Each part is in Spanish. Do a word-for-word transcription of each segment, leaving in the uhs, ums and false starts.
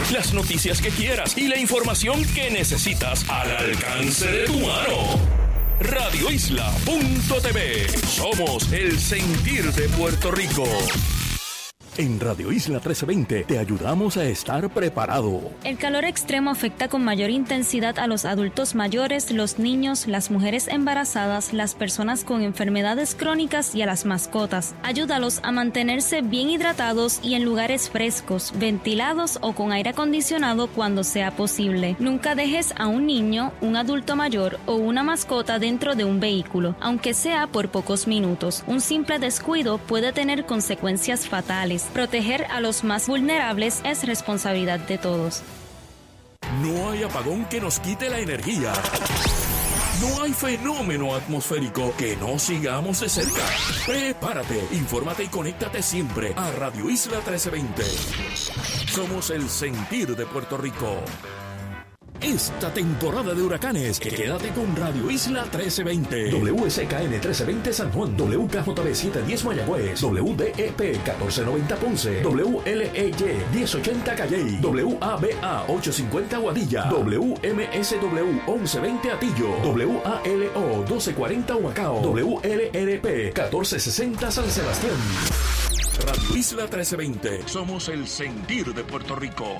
las noticias que quieras y la información que necesitas al alcance de tu mano. Radio Isla punto t v. Somos el sentir de Puerto Rico. En Radio Isla trece veinte te ayudamos a estar preparado. El calor extremo afecta con mayor intensidad a los adultos mayores, los niños, las mujeres embarazadas, las personas con enfermedades crónicas y a las mascotas. Ayúdalos a mantenerse bien hidratados y en lugares frescos, ventilados o con aire acondicionado cuando sea posible. Nunca dejes a un niño, un adulto mayor o una mascota dentro de un vehículo, aunque sea por pocos minutos. Un simple descuido puede tener consecuencias fatales. Proteger a los más vulnerables es responsabilidad de todos. No hay apagón que nos quite la energía. No hay fenómeno atmosférico que no sigamos de cerca. Prepárate, infórmate y conéctate siempre a Radio Isla trece veinte. Somos el sentir de Puerto Rico. Esta temporada de huracanes, quédate con Radio Isla trece veinte. W S K N trece veinte San Juan, W K J B setecientos diez Mayagüez, W D E P catorce noventa Ponce, W L E Y diez ochenta Calley, W A B A ochocientos cincuenta Aguadilla, W M S W once veinte Atillo, W A L O doce cuarenta Humacao, W L R P catorce sesenta San Sebastián. Radio Isla trece veinte. Somos el sentir de Puerto Rico.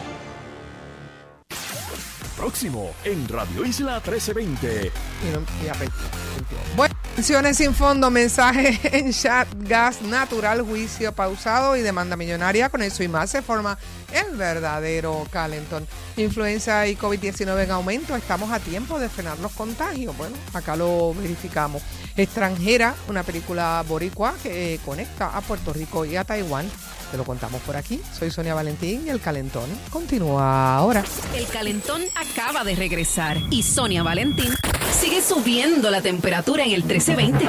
Próximo en Radio Isla trece veinte. Bueno, pensiones sin fondo, mensaje en chat, gas natural, juicio pausado y demanda millonaria. Con eso y más se forma el verdadero calentón. Influenza y COVID diecinueve en aumento. Estamos a tiempo de frenar los contagios. Bueno, acá lo verificamos. Extranjera, una película boricua que eh, conecta a Puerto Rico y a Taiwán. Te lo contamos por aquí. Soy Sonia Valentín y el calentón continúa ahora. El calentón acaba de regresar y Sonia Valentín sigue subiendo la temperatura en el trece veinte.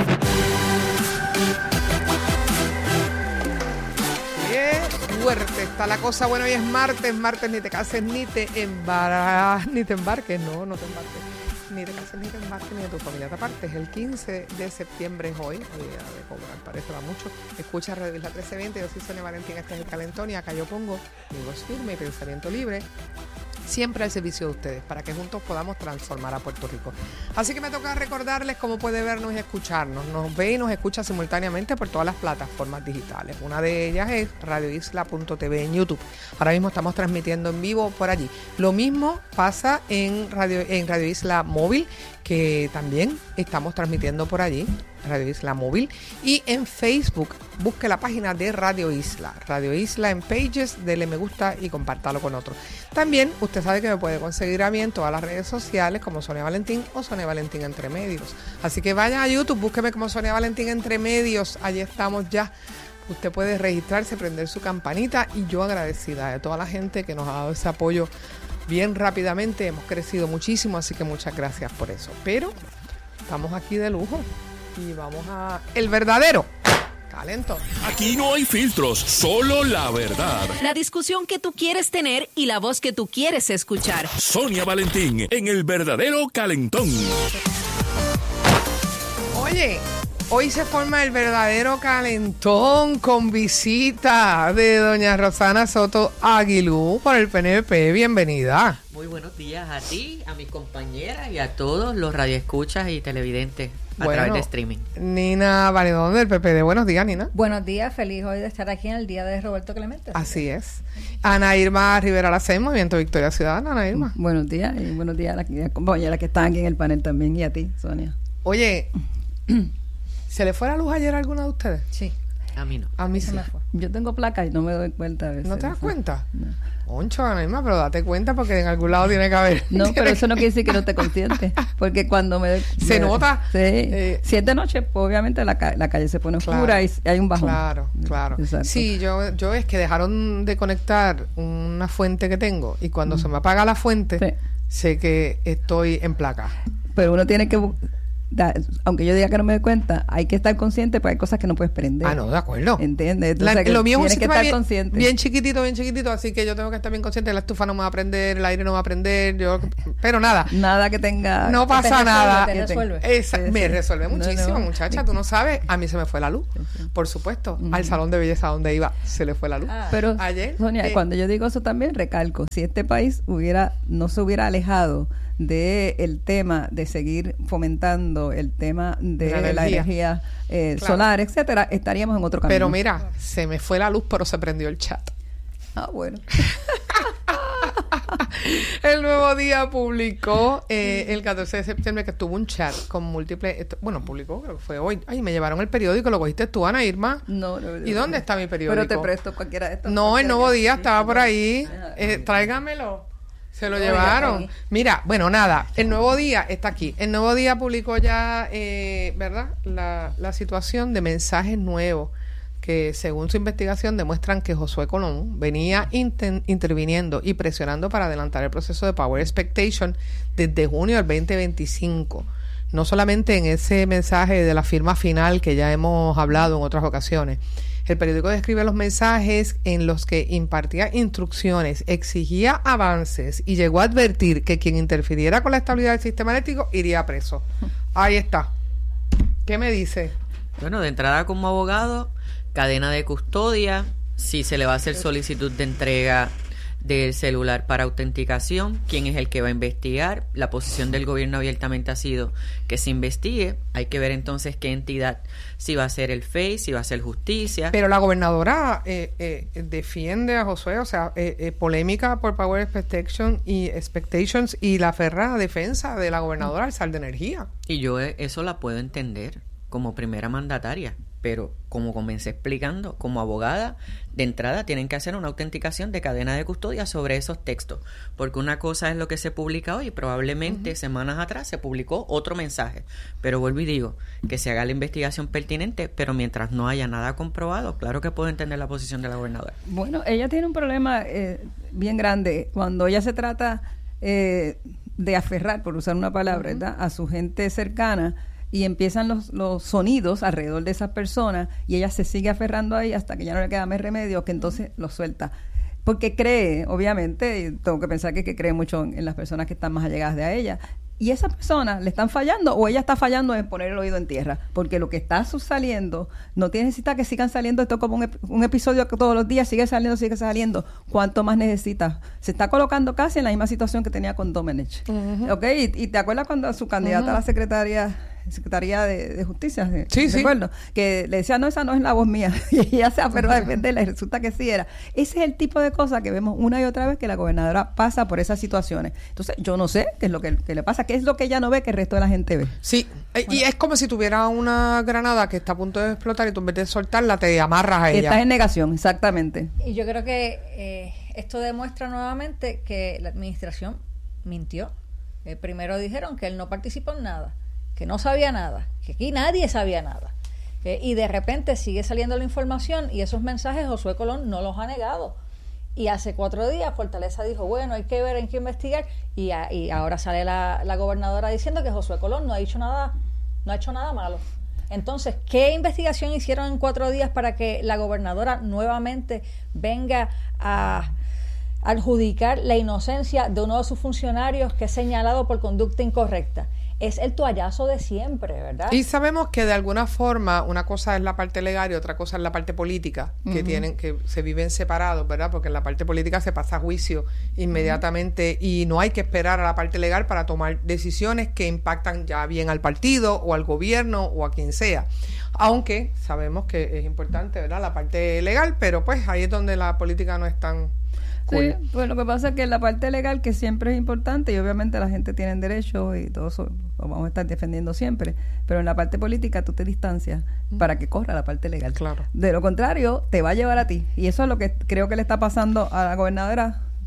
Qué fuerte está la cosa. Bueno, hoy es martes, martes ni te cases ni te embarques, ni te embarques, no, no te embarques. Ni te cases, ni te embarques, ni de tu familia te apartes. El quince de septiembre es hoy, hoy día de cobrar, parece va mucho. Escucha Radio Isla trece veinte, yo soy Sonia Valentín, este es el calentón y acá yo pongo mi voz firme y pensamiento libre, siempre al servicio de ustedes, para que juntos podamos transformar a Puerto Rico. Así que me toca recordarles cómo puede vernos y escucharnos. Nos ve y nos escucha simultáneamente por todas las plataformas digitales. Una de ellas es Radio Isla punto t v en YouTube. Ahora mismo estamos transmitiendo en vivo por allí. Lo mismo pasa en Radio, en Radio Isla Móvil, que también estamos transmitiendo por allí, Radio Isla Móvil, y en Facebook, busque la página de Radio Isla, Radio Isla en Pages, dele me gusta y compártalo con otros. También usted sabe que me puede conseguir a mí en todas las redes sociales como Sonia Valentín o Sonia Valentín Entre Medios. Así que vaya a YouTube, búsqueme como Sonia Valentín Entre Medios, allí estamos ya. Usted puede registrarse, prender su campanita y yo agradecida de toda la gente que nos ha dado ese apoyo bien rápidamente. Hemos crecido muchísimo, así que muchas gracias por eso. Pero estamos aquí de lujo y vamos a el verdadero calentón. Aquí no hay filtros, solo la verdad. La discusión que tú quieres tener y la voz que tú quieres escuchar. Sonia Valentín en el verdadero calentón. Oye, hoy se forma el verdadero calentón con visita de doña Rosana Soto Aguilú por el P N P. Bienvenida. Muy buenos días a ti, a mis compañeras y a todos los radioescuchas y televidentes a bueno, través de streaming. Nina Valedón del P P D. Buenos días, Nina. Buenos días, feliz hoy de estar aquí en el día de Roberto Clemente. Así es. Ana Irma Rivera Lacén, Movimiento Victoria Ciudadana. Ana Irma. Buenos días y buenos días a las compañeras que están aquí en el panel también y a ti, Sonia. Oye, ¿se le fue la luz ayer a alguna de ustedes? Sí. A mí no. A mí se sí. me fue. Yo tengo placa y no me doy cuenta a veces. ¿No te das cuenta? No. Oncho, Ana Irma, pero date cuenta porque en algún lado tiene que haber. No, pero eso no quiere decir que no te conscientes. Porque cuando me... Se me, nota. Sí. Eh, si es de noche, pues obviamente la, ca- la calle se pone oscura claro, y hay un bajón. Claro, claro. Exacto. Sí, yo, yo es que dejaron de conectar una fuente que tengo y cuando mm. se me apaga la fuente, sí. sé que estoy en placa. Pero uno tiene que... da, aunque yo diga que no me doy cuenta, hay que estar consciente porque hay cosas que no puedes prender. Ah, no, de acuerdo. ¿Entiendes? Entonces, La, lo mío es un tienes que sistema estar bien, consciente. bien chiquitito, bien chiquitito, así que yo tengo que estar bien consciente. La estufa no me va a prender, el aire no me va a prender, yo, pero nada. Nada que tenga... No pasa te resuelve, nada. te resuelve. Esa, Sí, me sí. resuelve No, muchísimo, no. muchacha. Tú no sabes, a mí se me fue la luz. Por supuesto, Ujú. al salón de belleza donde iba se le fue la luz. Ah. Pero, Ayer, Sonia, eh, cuando yo digo eso también recalco, si este país hubiera no se hubiera alejado de el tema de seguir fomentando el tema de La la energía. energía, eh, Claro. solar, etcétera, estaríamos en otro camino. Pero mira, se me fue la luz, pero se prendió el chat. Ah, bueno. El Nuevo Día publicó eh, el catorce de septiembre que tuvo un chat con múltiples, esto- bueno, publicó, creo que fue hoy. Ay, me llevaron el periódico, lo cogiste tú, Ana Irma. No, no, no, ¿Y dónde no. está mi periódico? Pero te presto cualquiera de estos. No, el cualquiera Nuevo que- Día sí, estaba sí, por no. ahí. Ajá. Eh, tráigamelo. Se lo Oiga, llevaron. ahí. Mira, bueno, nada, el Nuevo Día está aquí. El Nuevo Día publicó ya, eh, ¿verdad? La, la situación de mensajes nuevos que según su investigación demuestran que Josué Colón venía inten- interviniendo y presionando para adelantar el proceso de Power Expectation desde junio del veinte veinticinco. No solamente en ese mensaje de la firma final que ya hemos hablado en otras ocasiones. El periódico describe los mensajes en los que impartía instrucciones, exigía avances y llegó a advertir que quien interfiriera con la estabilidad del sistema eléctrico iría preso. Ahí está. ¿Qué me dice? Bueno, de entrada como abogado, cadena de custodia, si se le va a hacer solicitud de entrega del celular para autenticación, quién es el que va a investigar. La posición del gobierno abiertamente ha sido que se investigue. Hay que ver entonces qué entidad, si va a ser el F E I, si va a ser justicia. Pero la gobernadora eh, eh, defiende a Josué, o sea, eh, eh, polémica por Power Expectation y Expectations y la ferrada defensa de la gobernadora al sal de energía. Y yo eh, eso la puedo entender como primera mandataria, pero como comencé explicando, como abogada, de entrada tienen que hacer una autenticación de cadena de custodia sobre esos textos, porque una cosa es lo que se publica hoy, probablemente uh-huh. semanas atrás se publicó otro mensaje, pero vuelvo y digo, que se haga la investigación pertinente, pero mientras no haya nada comprobado, claro que puedo entender la posición de la gobernadora. Bueno, ella tiene un problema eh, bien grande cuando ella se trata eh, de aferrar, por usar una palabra, uh-huh. ¿verdad?, a su gente cercana, y empiezan los, los sonidos alrededor de esas personas y ella se sigue aferrando ahí hasta que ya no le queda más remedio, que entonces lo suelta. Porque cree, obviamente, y tengo que pensar que, que cree mucho en, en las personas que están más allegadas de a ella. Y esas personas le están fallando o ella está fallando en poner el oído en tierra. Porque lo que está saliendo no tiene necesita que sigan saliendo esto como un, ep- un episodio que todos los días sigue saliendo, sigue saliendo. ¿Cuánto más necesita? Se está colocando casi en la misma situación que tenía con Domenech. Uh-huh. ¿Ok? Y, y te acuerdas cuando su candidata uh-huh. a la secretaría... Secretaría de, de Justicia, sí, ¿de sí. acuerdo? Que le decía, no, esa no es la voz mía, y ella se aferró a defenderla y resulta que sí era. Ese es el tipo de cosas que vemos una y otra vez que la gobernadora pasa por esas situaciones. Entonces, yo no sé qué es lo que, que le pasa, qué es lo que ella no ve que el resto de la gente ve. Sí, bueno. Y es como si tuviera una granada que está a punto de explotar y tú en vez de soltarla te amarras a ella. Estás en negación, exactamente. Y yo creo que eh, esto demuestra nuevamente que la administración mintió. Eh, primero dijeron que él no participó en nada, que no sabía nada, que aquí nadie sabía nada. Eh, y de repente sigue saliendo la información y esos mensajes Josué Colón no los ha negado. Y hace cuatro días Fortaleza dijo, bueno, hay que ver, hay que investigar. Y, a, y ahora sale la, la gobernadora diciendo que Josué Colón no ha dicho nada, no ha hecho nada malo. Entonces, ¿qué investigación hicieron en cuatro días para que la gobernadora nuevamente venga a adjudicar la inocencia de uno de sus funcionarios que es señalado por conducta incorrecta? Es el toallazo de siempre, ¿verdad? Y sabemos que de alguna forma una cosa es la parte legal y otra cosa es la parte política, que uh-huh. tienen que se viven separados, ¿verdad? Porque en la parte política se pasa a juicio inmediatamente uh-huh. y no hay que esperar a la parte legal para tomar decisiones que impactan ya bien al partido o al gobierno o a quien sea. Aunque sabemos que es importante, ¿verdad?, la parte legal, pero pues ahí es donde la política no es tan... Sí, pues lo que pasa es que la parte legal, que siempre es importante, y obviamente la gente tiene derechos y todo eso lo vamos a estar defendiendo siempre, pero en la parte política tú te distancias mm. para que corra la parte legal. Claro. De lo contrario, te va a llevar a ti. Y eso es lo que creo que le está pasando a la gobernadora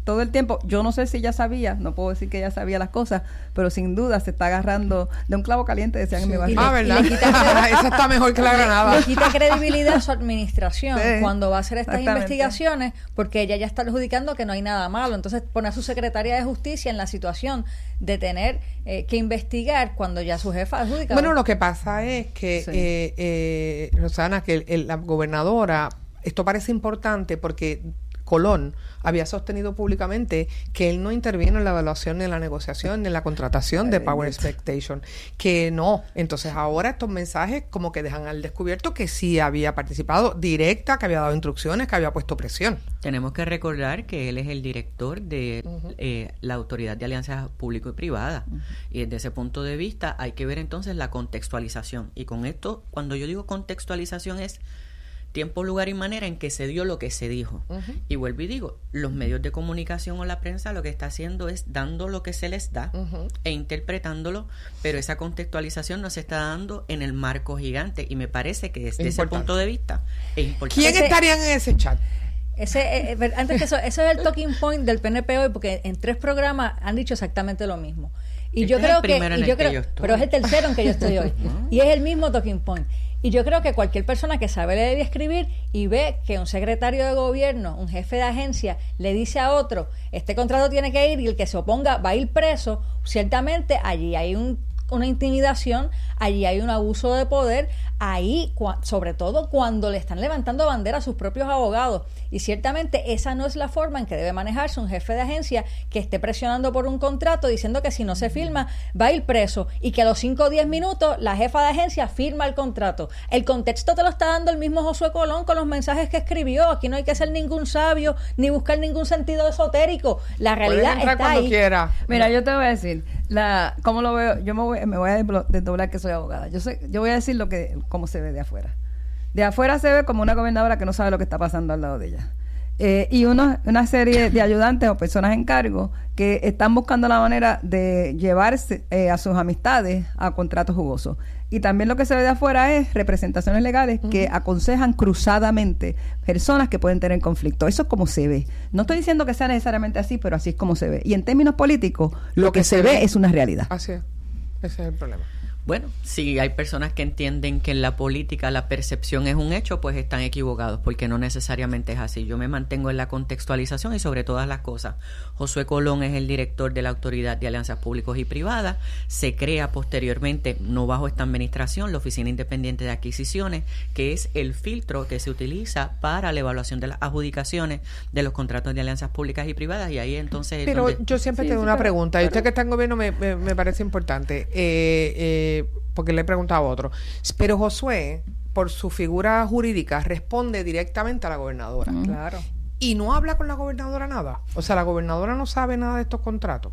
todo el tiempo, yo no sé si ella sabía, no puedo decir que ella sabía las cosas, pero sin duda se está agarrando de un clavo caliente, decían Sí. en mi barrio. Ah, ¿verdad? y le quita- Esa está mejor que la granada. Le quita credibilidad a su administración Sí, cuando va a hacer estas exactamente. investigaciones, porque ella ya está adjudicando que no hay nada malo. Entonces pone a su secretaria de justicia en la situación de tener eh, que investigar cuando ya su jefa ha adjudicado. Bueno, lo que pasa es que, Sí. eh, eh, Rosana, que el- el- la gobernadora, esto parece importante porque Colón había sostenido públicamente que él no intervino en la evaluación, ni en la negociación, ni en la contratación de Power Expectation, que no. Entonces ahora estos mensajes como que dejan al descubierto que sí había participado directa, que había dado instrucciones, que había puesto presión. Tenemos que recordar que él es el director de eh, la Autoridad de Alianzas Público y Privada. Y desde ese punto de vista hay que ver entonces la contextualización. Y con esto, cuando yo digo contextualización, es tiempo, lugar y manera en que se dio lo que se dijo. Ujú. Y vuelvo y digo, los medios de comunicación o la prensa lo que está haciendo es dando lo que se les da Ujú. e interpretándolo, pero esa contextualización no se está dando en el marco gigante. Y me parece que desde ese Importante. punto de vista es importante. ¿Quién Ese- estaría en ese chat? Ese, eh, eh, antes que eso, ese es el talking point del P N P hoy, porque en tres programas han dicho exactamente lo mismo. Y Este yo es creo el que, primero en y el yo que creo, yo estoy. pero es el tercero en que yo estoy hoy. Y es el mismo talking point. Y yo creo que cualquier persona que sabe leer y escribir y ve que un secretario de gobierno, un jefe de agencia, le dice a otro, este contrato tiene que ir y el que se oponga va a ir preso, ciertamente allí hay un, una intimidación, allí hay un abuso de poder, ahí, cua- sobre todo cuando le están levantando bandera a sus propios abogados. Y ciertamente esa no es la forma en que debe manejarse un jefe de agencia que esté presionando por un contrato diciendo que si no se firma va a ir preso y que a los cinco o diez minutos la jefa de agencia firma el contrato. El contexto te lo está dando el mismo Josué Colón con los mensajes que escribió. Aquí no hay que ser ningún sabio ni buscar ningún sentido esotérico. La Puedes realidad entrar está cuando ahí. quiera. Mira, yo te voy a decir, la, ¿cómo lo veo? Yo me voy, me voy a desblo- desdoblar que soy abogada. Yo sé, yo voy a decir lo que, cómo se ve de afuera. De afuera se ve como una gobernadora que no sabe lo que está pasando al lado de ella. Eh, y uno, una serie de ayudantes o personas en cargo que están buscando la manera de llevarse eh, a sus amistades a contratos jugosos. Y también lo que se ve de afuera es representaciones legales uh-huh. que aconsejan cruzadamente personas que pueden tener conflicto. Eso es como se ve. No estoy diciendo que sea necesariamente así, pero así es como se ve. Y en términos políticos, lo, lo que, que se ve, ve es una realidad. Así es. Ese es el problema. Bueno, si hay personas que entienden que en la política la percepción es un hecho, pues están equivocados, porque no necesariamente es así. Yo me mantengo en la contextualización y sobre todas las cosas. Josué Colón es el director de la Autoridad de Alianzas Públicos y Privadas. Se crea posteriormente, no bajo esta administración, la Oficina Independiente de Adquisiciones, que es el filtro que se utiliza para la evaluación de las adjudicaciones de los contratos de alianzas públicas y privadas. Y ahí entonces... Pero donde... yo siempre sí, tengo sí, una pero, pregunta, y pero, usted que está en gobierno me, me, me parece importante. Eh, eh, porque le he preguntado a otro. Pero Josué, por su figura jurídica, responde directamente a la gobernadora. Uh-huh. Claro. Y no habla con la gobernadora nada. O sea, la gobernadora no sabe nada de estos contratos.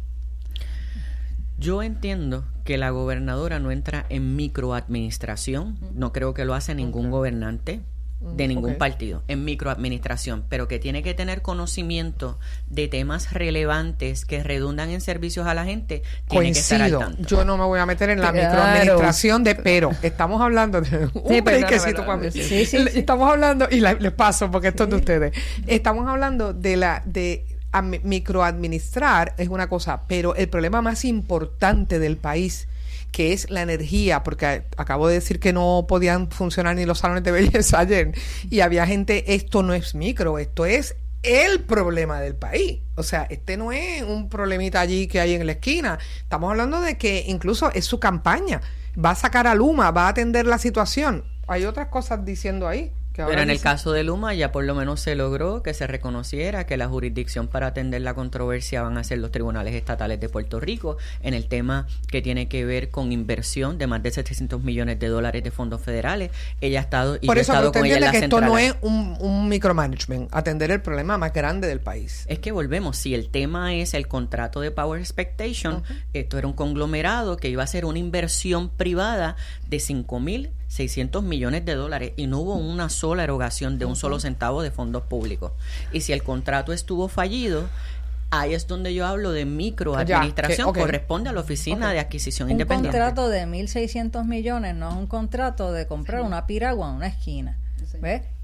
Yo entiendo que la gobernadora no entra en microadministración. Uh-huh. No creo que lo hace ningún okay. gobernante de ningún okay. partido, en microadministración, pero que tiene que tener conocimiento de temas relevantes que redundan en servicios a la gente, tiene Coincido. que estar al tanto. Yo no me voy a meter en la claro. microadministración de, pero estamos hablando de un sí, brequecito para mí. Sí, sí, sí. Estamos hablando, y la, les paso porque esto sí. es de ustedes, estamos hablando de la de a, microadministrar es una cosa, pero el problema más importante del país, que es la energía, porque acabo de decir que no podían funcionar ni los salones de belleza ayer, y había gente, esto no es micro, esto es el problema del país. O sea, este no es un problemita allí que hay en la esquina. Estamos hablando de que incluso es su campaña. Va a sacar a Luma, va a atender la situación. Hay otras cosas diciendo ahí. Que Pero en dice... el caso de Luma ya por lo menos se logró que se reconociera que la jurisdicción para atender la controversia van a ser los tribunales estatales de Puerto Rico en el tema que tiene que ver con inversión de más de setecientos millones de dólares de fondos federales. Ella ha estado y por yo eso he estado usted con ella en la que esto central. no es un, un micromanagement, atender el problema más grande del país. Es que volvemos, si el tema es el contrato de Power Expectation, uh-huh. esto era un conglomerado que iba a ser una inversión privada de cinco mil seiscientos millones de dólares y no hubo una sola erogación de un solo centavo de fondos públicos. Y si el contrato estuvo fallido, ahí es donde yo hablo de microadministración, okay. corresponde a la Oficina okay. de Adquisición un Independiente. Un contrato de mil seiscientos millones no es un contrato de comprar sí. una piragua en una esquina. Sí. ¿Ves?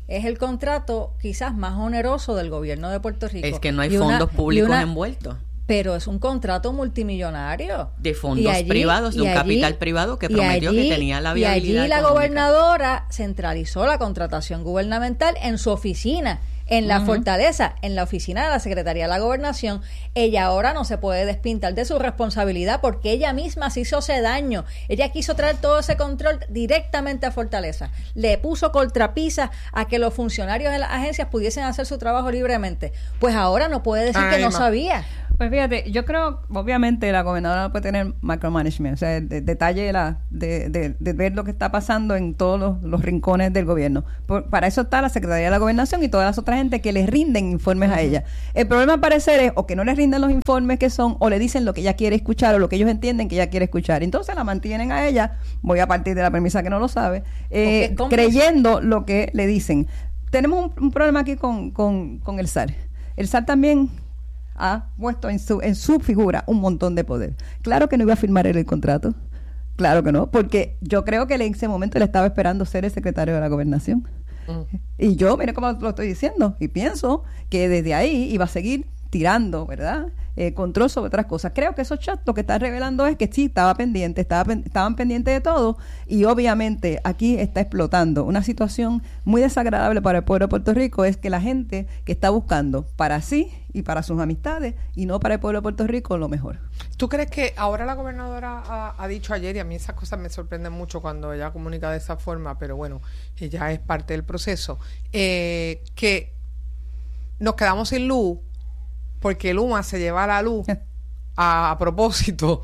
es el contrato quizás más oneroso del gobierno de Puerto Rico. Es que no hay Y una- fondos y públicos una- envueltos. Pero es un contrato multimillonario. De fondos Y allí- privados, de y un allí- capital privado que y prometió allí- que tenía la Y viabilidad allí la económica. gobernadora centralizó la contratación gubernamental en su oficina, en la fortaleza, en la oficina de la Secretaría de la Gobernación. Ella ahora no se puede despintar de su responsabilidad porque ella misma se hizo ese daño. Ella quiso traer todo ese control directamente a Fortaleza. Le puso contrapisa a que los funcionarios de las agencias pudiesen hacer su trabajo libremente. Pues ahora no puede decir Ay, que no ma. sabía. Pues fíjate, yo creo, obviamente la gobernadora no puede tener micromanagement, o sea, el de- detalle de, la, de, de, de ver lo que está pasando en todos los, los rincones del gobierno. Por- para eso está la Secretaría de la Gobernación y todas las otras gente que les rinden informes a ella. El problema al parecer es o que no les rinden los informes que son, o le dicen lo que ella quiere escuchar o lo que ellos entienden que ella quiere escuchar. Entonces la mantienen a ella, voy a partir de la premisa que no lo sabe, eh, Ok, ¿cómo? creyendo lo que le dicen. Tenemos un, un problema aquí con, con, con el S A R. El S A R también ha puesto en su, en su figura un montón de poder. Claro que no iba a firmar él el contrato. Claro que no, porque yo creo que él en ese momento le estaba esperando ser el secretario de la Gobernación. Y yo, mire cómo lo estoy diciendo, y pienso que desde ahí iba a seguir tirando, ¿verdad? Eh, control sobre otras cosas. Creo que esos chats lo que está revelando es que sí, estaba pendiente, estaba pen- estaban pendientes de todo, y obviamente aquí está explotando una situación muy desagradable para el pueblo de Puerto Rico, es que la gente que está buscando para sí y para sus amistades, y no para el pueblo de Puerto Rico, lo mejor. ¿Tú crees que ahora la gobernadora ha, ha dicho ayer, y a mí esas cosas me sorprenden mucho cuando ella comunica de esa forma, pero bueno, ella es parte del proceso, eh, que nos quedamos sin luz porque Luma se lleva la luz a, a propósito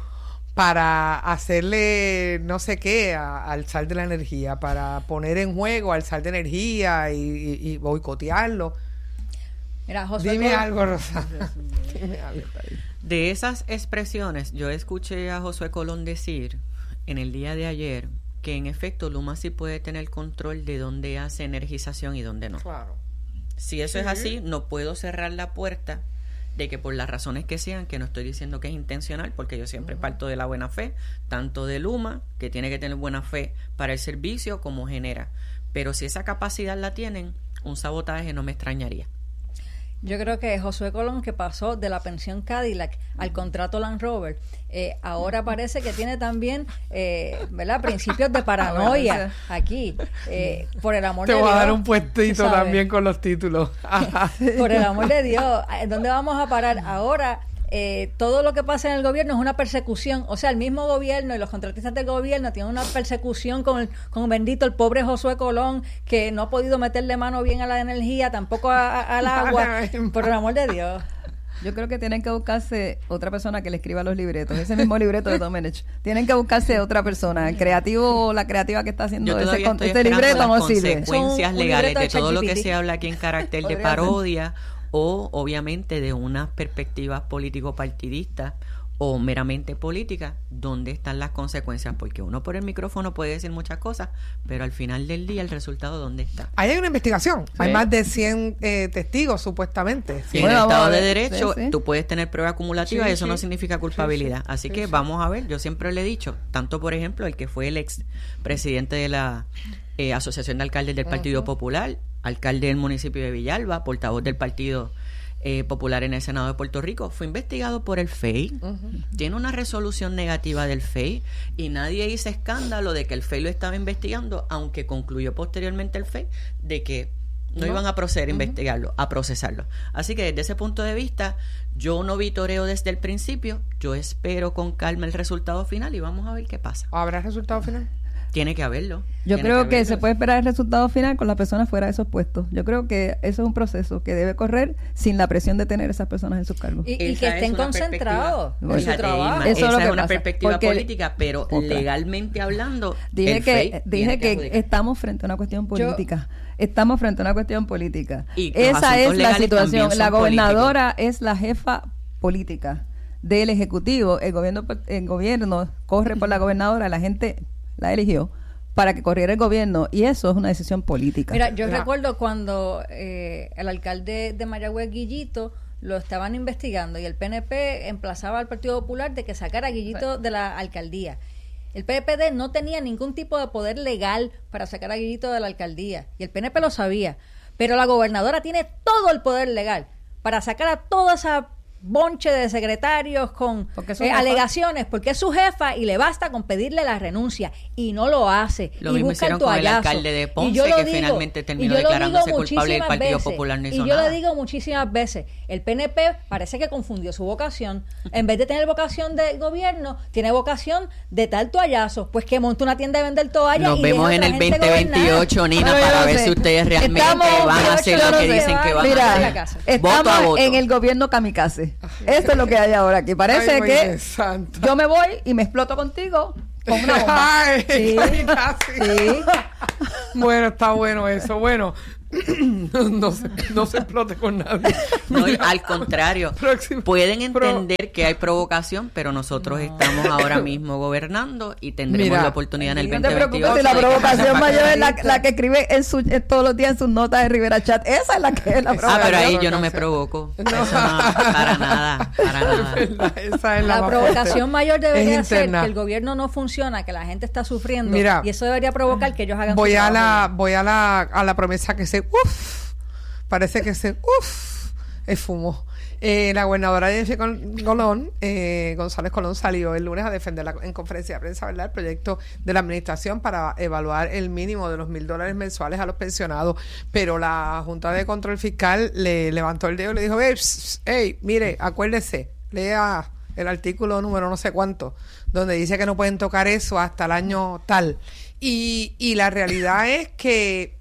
para hacerle no sé qué a- al sal de la energía, para poner en juego al sal de energía y, y- y boicotearlo? Mira, Josué Dime Colón- algo, Rosa. Dime algo. De esas expresiones, yo escuché a Josué Colón decir en el día de ayer que en efecto Luma sí puede tener control de dónde hace energización y dónde no. Claro. Si eso es así, no puedo cerrar la puerta de que por las razones que sean, que no estoy diciendo que es intencional, porque yo siempre parto de la buena fe, tanto de Luma, que tiene que tener buena fe para el servicio, como genera. Pero si esa capacidad la tienen, un sabotaje no me extrañaría. Yo creo que Josué Colón, que pasó de la pensión Cadillac al contrato Land Rover, eh, ahora parece que tiene también, eh, ¿verdad?, principios de paranoia aquí. Eh, por el amor Te de voy Dios. a dar un puestito ¿sabes? también con los títulos. Por el amor de Dios, ¿dónde vamos a parar? Ahora, eh, todo lo que pasa en el gobierno es una persecución. O sea, el mismo gobierno y los contratistas del gobierno tienen una persecución con el, con bendito el pobre Josué Colón, que no ha podido meterle mano bien a la energía, tampoco a- a- al agua. Por el amor de Dios. Yo creo que tienen que buscarse otra persona que le escriba los libretos, ese mismo libreto de Domenech. Tienen que buscarse otra persona, el creativo o la creativa que está haciendo Yo ese, todavía con- estoy ese esperando libreto, las no sirve. consecuencias Son un legales libreto de de todo lo que ChatGPT. se habla aquí en carácter de Podría ser. parodia o obviamente de unas perspectivas político-partidistas o meramente políticas, ¿dónde están las consecuencias? Porque uno por el micrófono puede decir muchas cosas, pero al final del día el resultado ¿dónde está? Ahí hay una investigación. Sí. Hay más de cien eh, testigos, supuestamente. Y en Bueno, el vamos a Estado de ver. Derecho Sí, sí. tú puedes tener prueba acumulativa Sí, y eso no sí. significa culpabilidad. Así sí, que sí. vamos a ver, yo siempre le he dicho, tanto por ejemplo el que fue el ex presidente de la eh, Asociación de Alcaldes del Partido Popular, alcalde del municipio de Villalba, portavoz del Partido eh, Popular en el Senado de Puerto Rico, fue investigado por el F E I, tiene una resolución negativa del F E I y nadie hizo escándalo de que el F E I lo estaba investigando, aunque concluyó posteriormente el F E I de que no, No. iban a proceder a investigarlo, a procesarlo. Así que desde ese punto de vista, yo no vitoreo desde el principio, yo espero con calma el resultado final y vamos a ver qué pasa. ¿Habrá resultado final? Tiene que haberlo. Yo tiene creo que, haberlo. se puede esperar el resultado final con las personas fuera de esos puestos. Yo creo que eso es un proceso que debe correr sin la presión de tener esas personas en sus cargos. Y, y Esa que es estén una concentrados perspectiva- en su Fíjate, trabajo. Irma, Eso es esa lo es que una pasa, perspectiva porque- política, pero Otra. legalmente hablando, Dije el F E I que, tiene dije que adjudicar. estamos frente a una cuestión política. Estamos frente a una cuestión política. Y los Esa asuntos es la legales situación. también La son gobernadora es la jefa política del Ejecutivo. El gobierno, el gobierno corre por la gobernadora, la gente la eligió para que corriera el gobierno y eso es una decisión política. Mira, yo Mira. recuerdo cuando eh, el alcalde de Mayagüez, Guillito, lo estaban investigando y el P N P emplazaba al Partido Popular de que sacara a Guillito de la alcaldía. El P P D no tenía ningún tipo de poder legal para sacar a Guillito de la alcaldía y el P N P lo sabía. Pero la gobernadora tiene todo el poder legal para sacar a toda esa bonche de secretarios con eh, alegaciones, porque es su jefa y le basta con pedirle la renuncia y no lo hace. Lo y mismo busca el hicieron con el toallazo. alcalde de Ponce, Y yo lo que digo, finalmente terminó y yo lo declarándose digo culpable y el Partido muchísimas Popular no veces, hizo Y yo nada. lo digo muchísimas veces, el P N P parece que confundió su vocación. En vez de tener vocación de gobierno, tiene vocación de tal toallazo, pues que monte una tienda de vender toallas. Nos y vemos deje en a el otra gente veinte veintiocho, gobernar. Nina, Pero yo para no ver sé. si ustedes realmente Estamos- van a hacer yo lo no que sé, dicen que van Mira, a la hacer. casa. estamos Voto a voto. en el gobierno kamikaze. Esto es lo que hay ahora aquí. Parece Ay, que Moisés santo. yo me voy y me exploto contigo con una bomba. Ay, Sí. casi, casi. Sí. Bueno, está bueno eso. Bueno, no se, no se explote con nadie. No, y Mira, al contrario, próximo. pueden Pro- entender que hay provocación, pero nosotros estamos ahora mismo gobernando y tendremos Mira, la oportunidad en el No te veinte preocupes, veintiocho si la de que provocación pase mayor es la, Paquita. la que escribe en su, en todos los días en sus notas de Rivera Chat. Esa es la que es la Ah, Ah, provocación. pero ahí yo no me provocación. provoco. No. Eso no, para nada, para nada. Esa es la, La más provocación fuerte. mayor debería Es ser interna. que el gobierno no funciona, que la gente está sufriendo, Mira, y eso debería provocar que ellos hagan Voy su a trabajo la, voy a la, a la promesa que se, uff, parece que se, uff, esfumó. Eh, la gobernadora Jennifer Colón, eh, González Colón, salió el lunes a defender la, en conferencia de prensa, ¿verdad?, el proyecto de la administración para evaluar el mínimo de los mil dólares mensuales a los pensionados, pero la Junta de Control Fiscal le levantó el dedo y le dijo, hey, pss, hey, mire, acuérdese, lea el artículo número no sé cuánto, donde dice que no pueden tocar eso hasta el año tal. Y, y la realidad es que,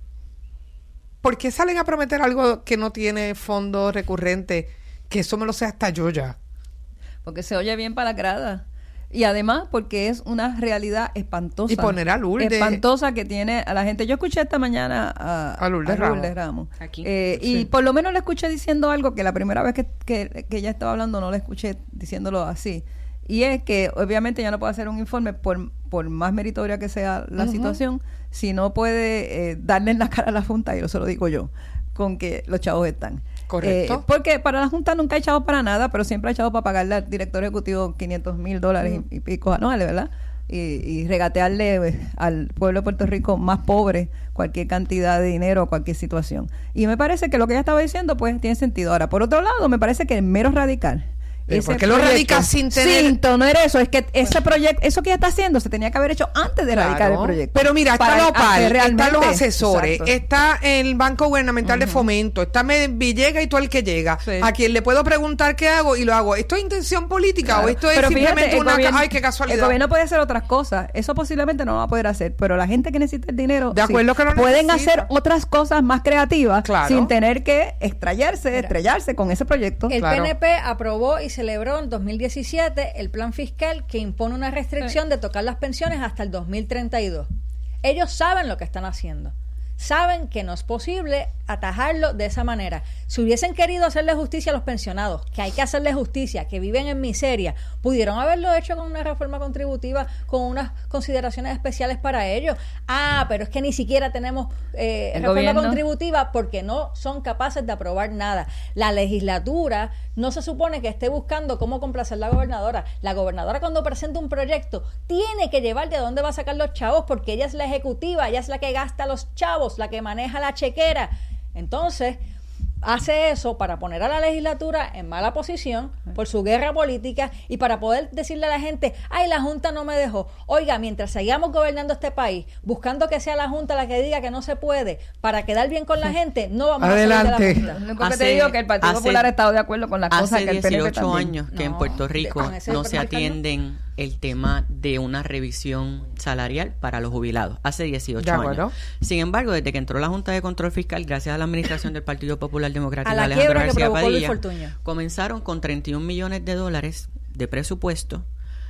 ¿por qué salen a prometer algo que no tiene fondo recurrente? Que eso me lo sé hasta yo ya. Porque se oye bien para la grada. Y además porque es una realidad espantosa. Y poner a Lourdes. Espantosa que tiene a la gente. Yo escuché esta mañana a, A Lourdes Ramos. Aquí. Eh, Sí. Y por lo menos le escuché diciendo algo que la primera vez que, que, que ella estaba hablando no la escuché diciéndolo así. Y es que obviamente ya no puede hacer un informe por, por más meritoria que sea la Ujú. situación, si no puede eh, darle en la cara a la Junta, y eso lo digo yo, con que los chavos están. Correcto. Eh, porque para la Junta nunca hay chavos para nada, pero siempre hay chavos para pagarle al director ejecutivo quinientos mil dólares y, y pico anuales, ¿verdad? Y, y regatearle eh, al pueblo de Puerto Rico más pobre cualquier cantidad de dinero o cualquier situación. Y me parece que lo que ella estaba diciendo pues tiene sentido. Ahora, por otro lado, me parece que el mero radical. Pero ese ¿por qué lo proyecto- radica sin tener- Sin tener eso, es que ese proyecto, eso que ella está haciendo se tenía que haber hecho antes de radicar Claro. el proyecto. Pero mira, está Para Nopal, hacer están los realmente- asesores, Exacto. está el Banco Gubernamental de Fomento, está Me- Villega y todo el que llega. Sí. A quien le puedo preguntar qué hago y lo hago. ¿Esto es intención política Claro. o esto es Pero simplemente fíjate, el una... gobierno- Ay, qué casualidad. El gobierno puede hacer otras cosas. Eso posiblemente no lo va a poder hacer. Pero la gente que necesita el dinero, De acuerdo que lo pueden necesita. hacer otras cosas más creativas Claro. sin tener que extrayarse, Mira, estrellarse con ese proyecto. El Claro. P N P aprobó y celebró en dos mil diecisiete el plan fiscal que impone una restricción de tocar las pensiones hasta el dos mil treinta y dos. Ellos saben lo que están haciendo. Saben que no es posible atajarlo de esa manera. Si hubiesen querido hacerle justicia a los pensionados, que hay que hacerle justicia, que viven en miseria, pudieron haberlo hecho con una reforma contributiva, con unas consideraciones especiales para ellos. Ah, pero es que ni siquiera tenemos eh, El reforma gobierno. contributiva porque no son capaces de aprobar nada. La legislatura no se supone que esté buscando cómo complacer a la gobernadora. La gobernadora, cuando presenta un proyecto, tiene que llevar de dónde va a sacar los chavos, porque ella es la ejecutiva, ella es la que gasta los chavos, la que maneja la chequera. Entonces, hace eso para poner a la legislatura en mala posición por su guerra política y para poder decirle a la gente, ay, la Junta no me dejó. Oiga, mientras sigamos gobernando este país, buscando que sea la Junta la que diga que no se puede para quedar bien con la gente, no vamos Adelante. a salir de la Lo Junta. único que te Hace- digo es que el Partido hace- Popular ha estado de acuerdo con las cosas Hace que el P N P dieciocho también. años que en No, Puerto de- Rico con ese no se Puerto Rico, atienden el tema de una revisión salarial para los jubilados. Hace dieciocho De acuerdo. años. Sin embargo, desde que entró la Junta de Control Fiscal, gracias a la administración del Partido Popular Democrático A la de Alejandro quiebra que García provocó Luis Padilla, Fortuño. comenzaron con treinta y un millones de dólares de presupuesto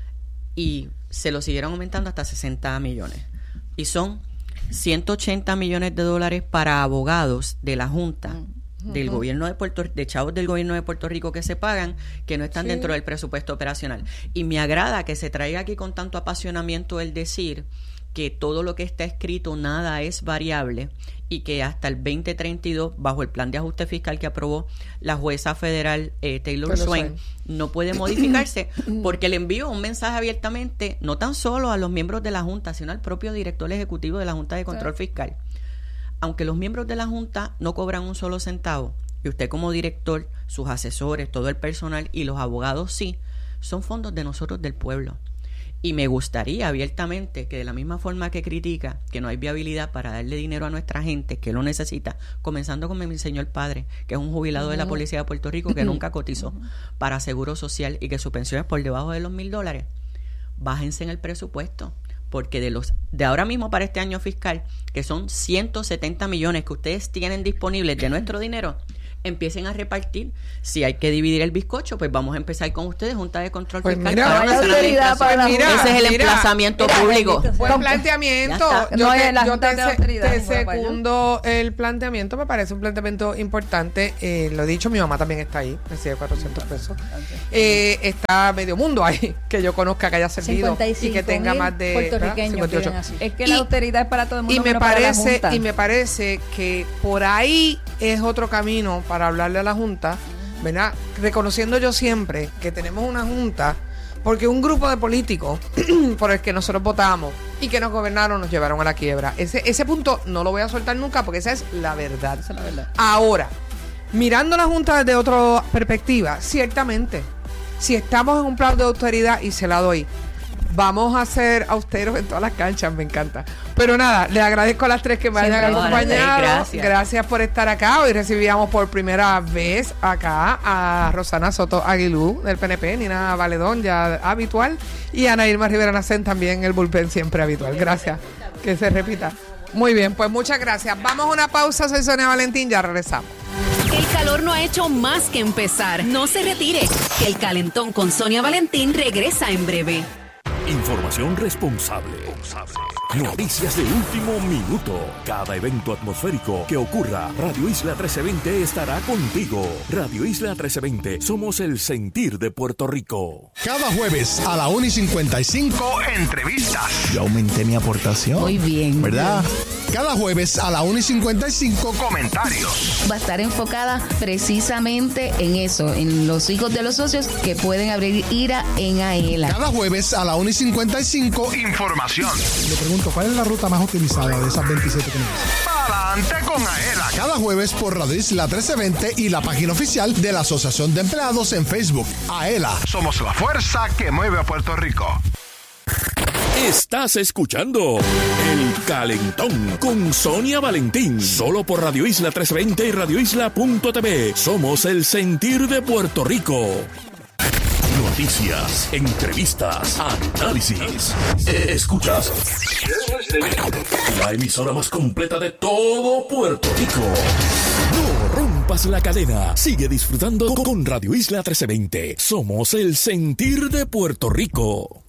y se lo siguieron aumentando hasta sesenta millones. Y son ciento ochenta millones de dólares para abogados de la Junta del gobierno de Puerto de chavos del gobierno de Puerto Rico que se pagan, que no están Sí. dentro del presupuesto operacional. Y me agrada que se traiga aquí con tanto apasionamiento el decir que todo lo que está escrito nada es variable y que hasta el veinte treinta y dos, bajo el plan de ajuste fiscal que aprobó la jueza federal eh, Taylor, Taylor Swain, Swain. no puede modificarse porque le envió un mensaje abiertamente, no tan solo a los miembros de la Junta, sino al propio director ejecutivo de la Junta de Control Fiscal. aunque los miembros de la Junta no cobran un solo centavo, y usted como director, sus asesores, todo el personal y los abogados sí, son fondos de nosotros del pueblo. Y me gustaría abiertamente que de la misma forma que critica que no hay viabilidad para darle dinero a nuestra gente que lo necesita, comenzando con mi señor padre, que es un jubilado de la Policía de Puerto Rico que nunca cotizó para Seguro Social y que su pensión es por debajo de los mil dólares, bájense en el presupuesto. Porque de los de ahora mismo para este año fiscal, que son ciento setenta millones que ustedes tienen disponibles de nuestro dinero, empiecen a repartir. Si hay que dividir el bizcocho, pues vamos a empezar con ustedes, Junta de Control pues Fiscal. Mira, para vaya la autoridad para la mira, ese es el mira, emplazamiento mira, público. bendito sea. Buen planteamiento. Ya Yo no te, es la yo Junta te de se- Autoridad, te no fue para segundo el planteamiento, me parece un planteamiento importante. Eh, lo he dicho, mi mamá también está ahí, recibe cuatrocientos pesos. Eh, está medio mundo ahí, que yo conozca, que haya servido cincuenta y y cinco que tenga mil más de puertorriqueños ¿verdad? cincuenta y ocho. viven así. Es que Y- la austeridad es para todo el mundo. Y me menos para la parece Junta. y me parece que por ahí es otro camino para hablarle a la Junta, ¿verdad? Reconociendo yo siempre que tenemos una Junta porque un grupo de políticos por el que nosotros votamos y que nos gobernaron nos llevaron a la quiebra. Ese ese punto no lo voy a soltar nunca porque esa es la verdad. Esa es la verdad. Ahora, mirando la Junta desde otra perspectiva, ciertamente, si estamos en un plan de autoridad, y se la doy, vamos a ser austeros en todas las canchas, me encanta. Pero nada, les agradezco a las tres que me Siempre hayan a las tres, acompañado. gracias. Gracias por estar acá. Hoy recibíamos por primera vez acá a Rosana Soto Aguilú del P N P, Nina Valedón, ya habitual, y Ana Irma Rivera Nacén, también el bullpen siempre habitual. Gracias. Que se repita. Muy bien, pues muchas gracias. Vamos a una pausa, soy Sonia Valentín, ya regresamos. El calor no ha hecho más que empezar. No se retire, que el calentón con Sonia Valentín regresa en breve. Información responsable. Noticias de último minuto. Cada evento atmosférico que ocurra, Radio Isla trece veinte estará contigo. Radio Isla trece veinte, somos el sentir de Puerto Rico. Cada jueves a la una y cincuenta y cinco, entrevistas. Yo aumenté mi aportación. Muy bien. ¿Verdad? Cada jueves a la una y cincuenta y cinco, comentarios. Va a estar enfocada precisamente en eso, en los hijos de los socios que pueden abrir ira en AELA. Cada jueves a la una y cincuenta y cinco, información. Le pregunto, ¿cuál es la ruta más utilizada de esas veintisiete que me dicen? Adelante con AELA. Cada jueves por Radio Isla trece veinte y la página oficial de la Asociación de Empleados en Facebook. AELA. Somos la fuerza que mueve a Puerto Rico. Estás escuchando El Calentón con Sonia Valentín. Solo por Radio Isla trece veinte y radio isla punto t v. Somos el sentir de Puerto Rico. Noticias, entrevistas, análisis. Escuchas la emisora más completa de todo Puerto Rico. No rompas la cadena. Sigue disfrutando con Radio Isla trece veinte. Somos el sentir de Puerto Rico.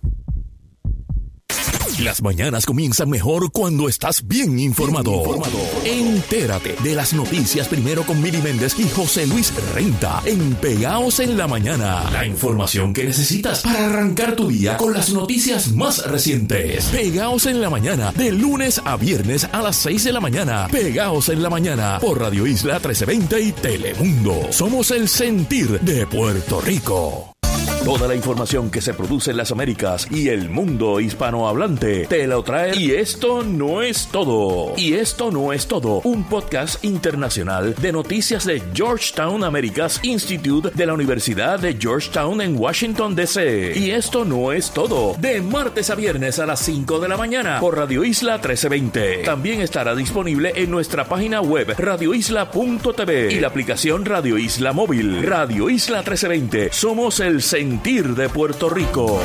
Las mañanas comienzan mejor cuando estás bien informado. Bien informado. Entérate de las noticias primero con Mili Méndez y José Luis Renta en Pegaos en la Mañana. La información que necesitas para arrancar tu día con las noticias más recientes. Pegaos en la Mañana, de lunes a viernes a las seis de la mañana. Pegaos en la Mañana por Radio Isla trece veinte y Telemundo. Somos el sentir de Puerto Rico. Toda la información que se produce en las Américas y el mundo hispanohablante te lo trae. Y esto no es todo. Y esto no es todo. Un podcast internacional de noticias de Georgetown Americas Institute de la Universidad de Georgetown en Washington, D C Y esto no es todo. De martes a viernes a las cinco de la mañana por Radio Isla trece veinte. También estará disponible en nuestra página web radio isla punto t v y la aplicación Radio Isla Móvil. Radio Isla trece veinte. Somos el sentir de Puerto Rico.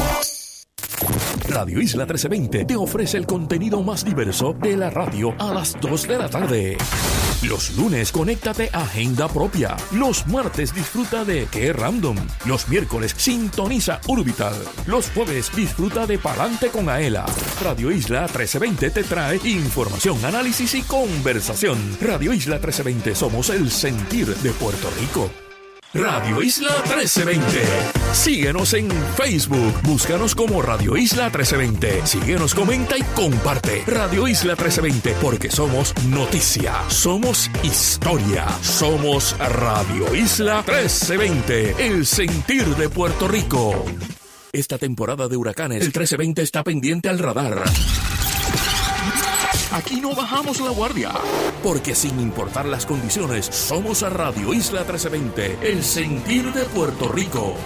Radio Isla trece veinte te ofrece el contenido más diverso de la radio a las dos de la tarde. Los lunes, conéctate a Agenda Propia. Los martes, disfruta de Qué Random. Los miércoles, sintoniza Orbital. Los jueves, disfruta de Palante con Aela. Radio Isla trece veinte te trae información, análisis y conversación. Radio Isla trece veinte, somos el sentir de Puerto Rico. Radio Isla trece veinte. Síguenos en Facebook. Búscanos como Radio Isla trece veinte. Síguenos, comenta y comparte. Radio Isla trece veinte, porque somos noticia, somos historia, somos Radio Isla trece veinte, el sentir de Puerto Rico. Esta temporada de huracanes, el trece veinte está pendiente al radar. Aquí no bajamos la guardia, porque sin importar las condiciones, somos a Radio Isla trece veinte, el sentir de Puerto Rico.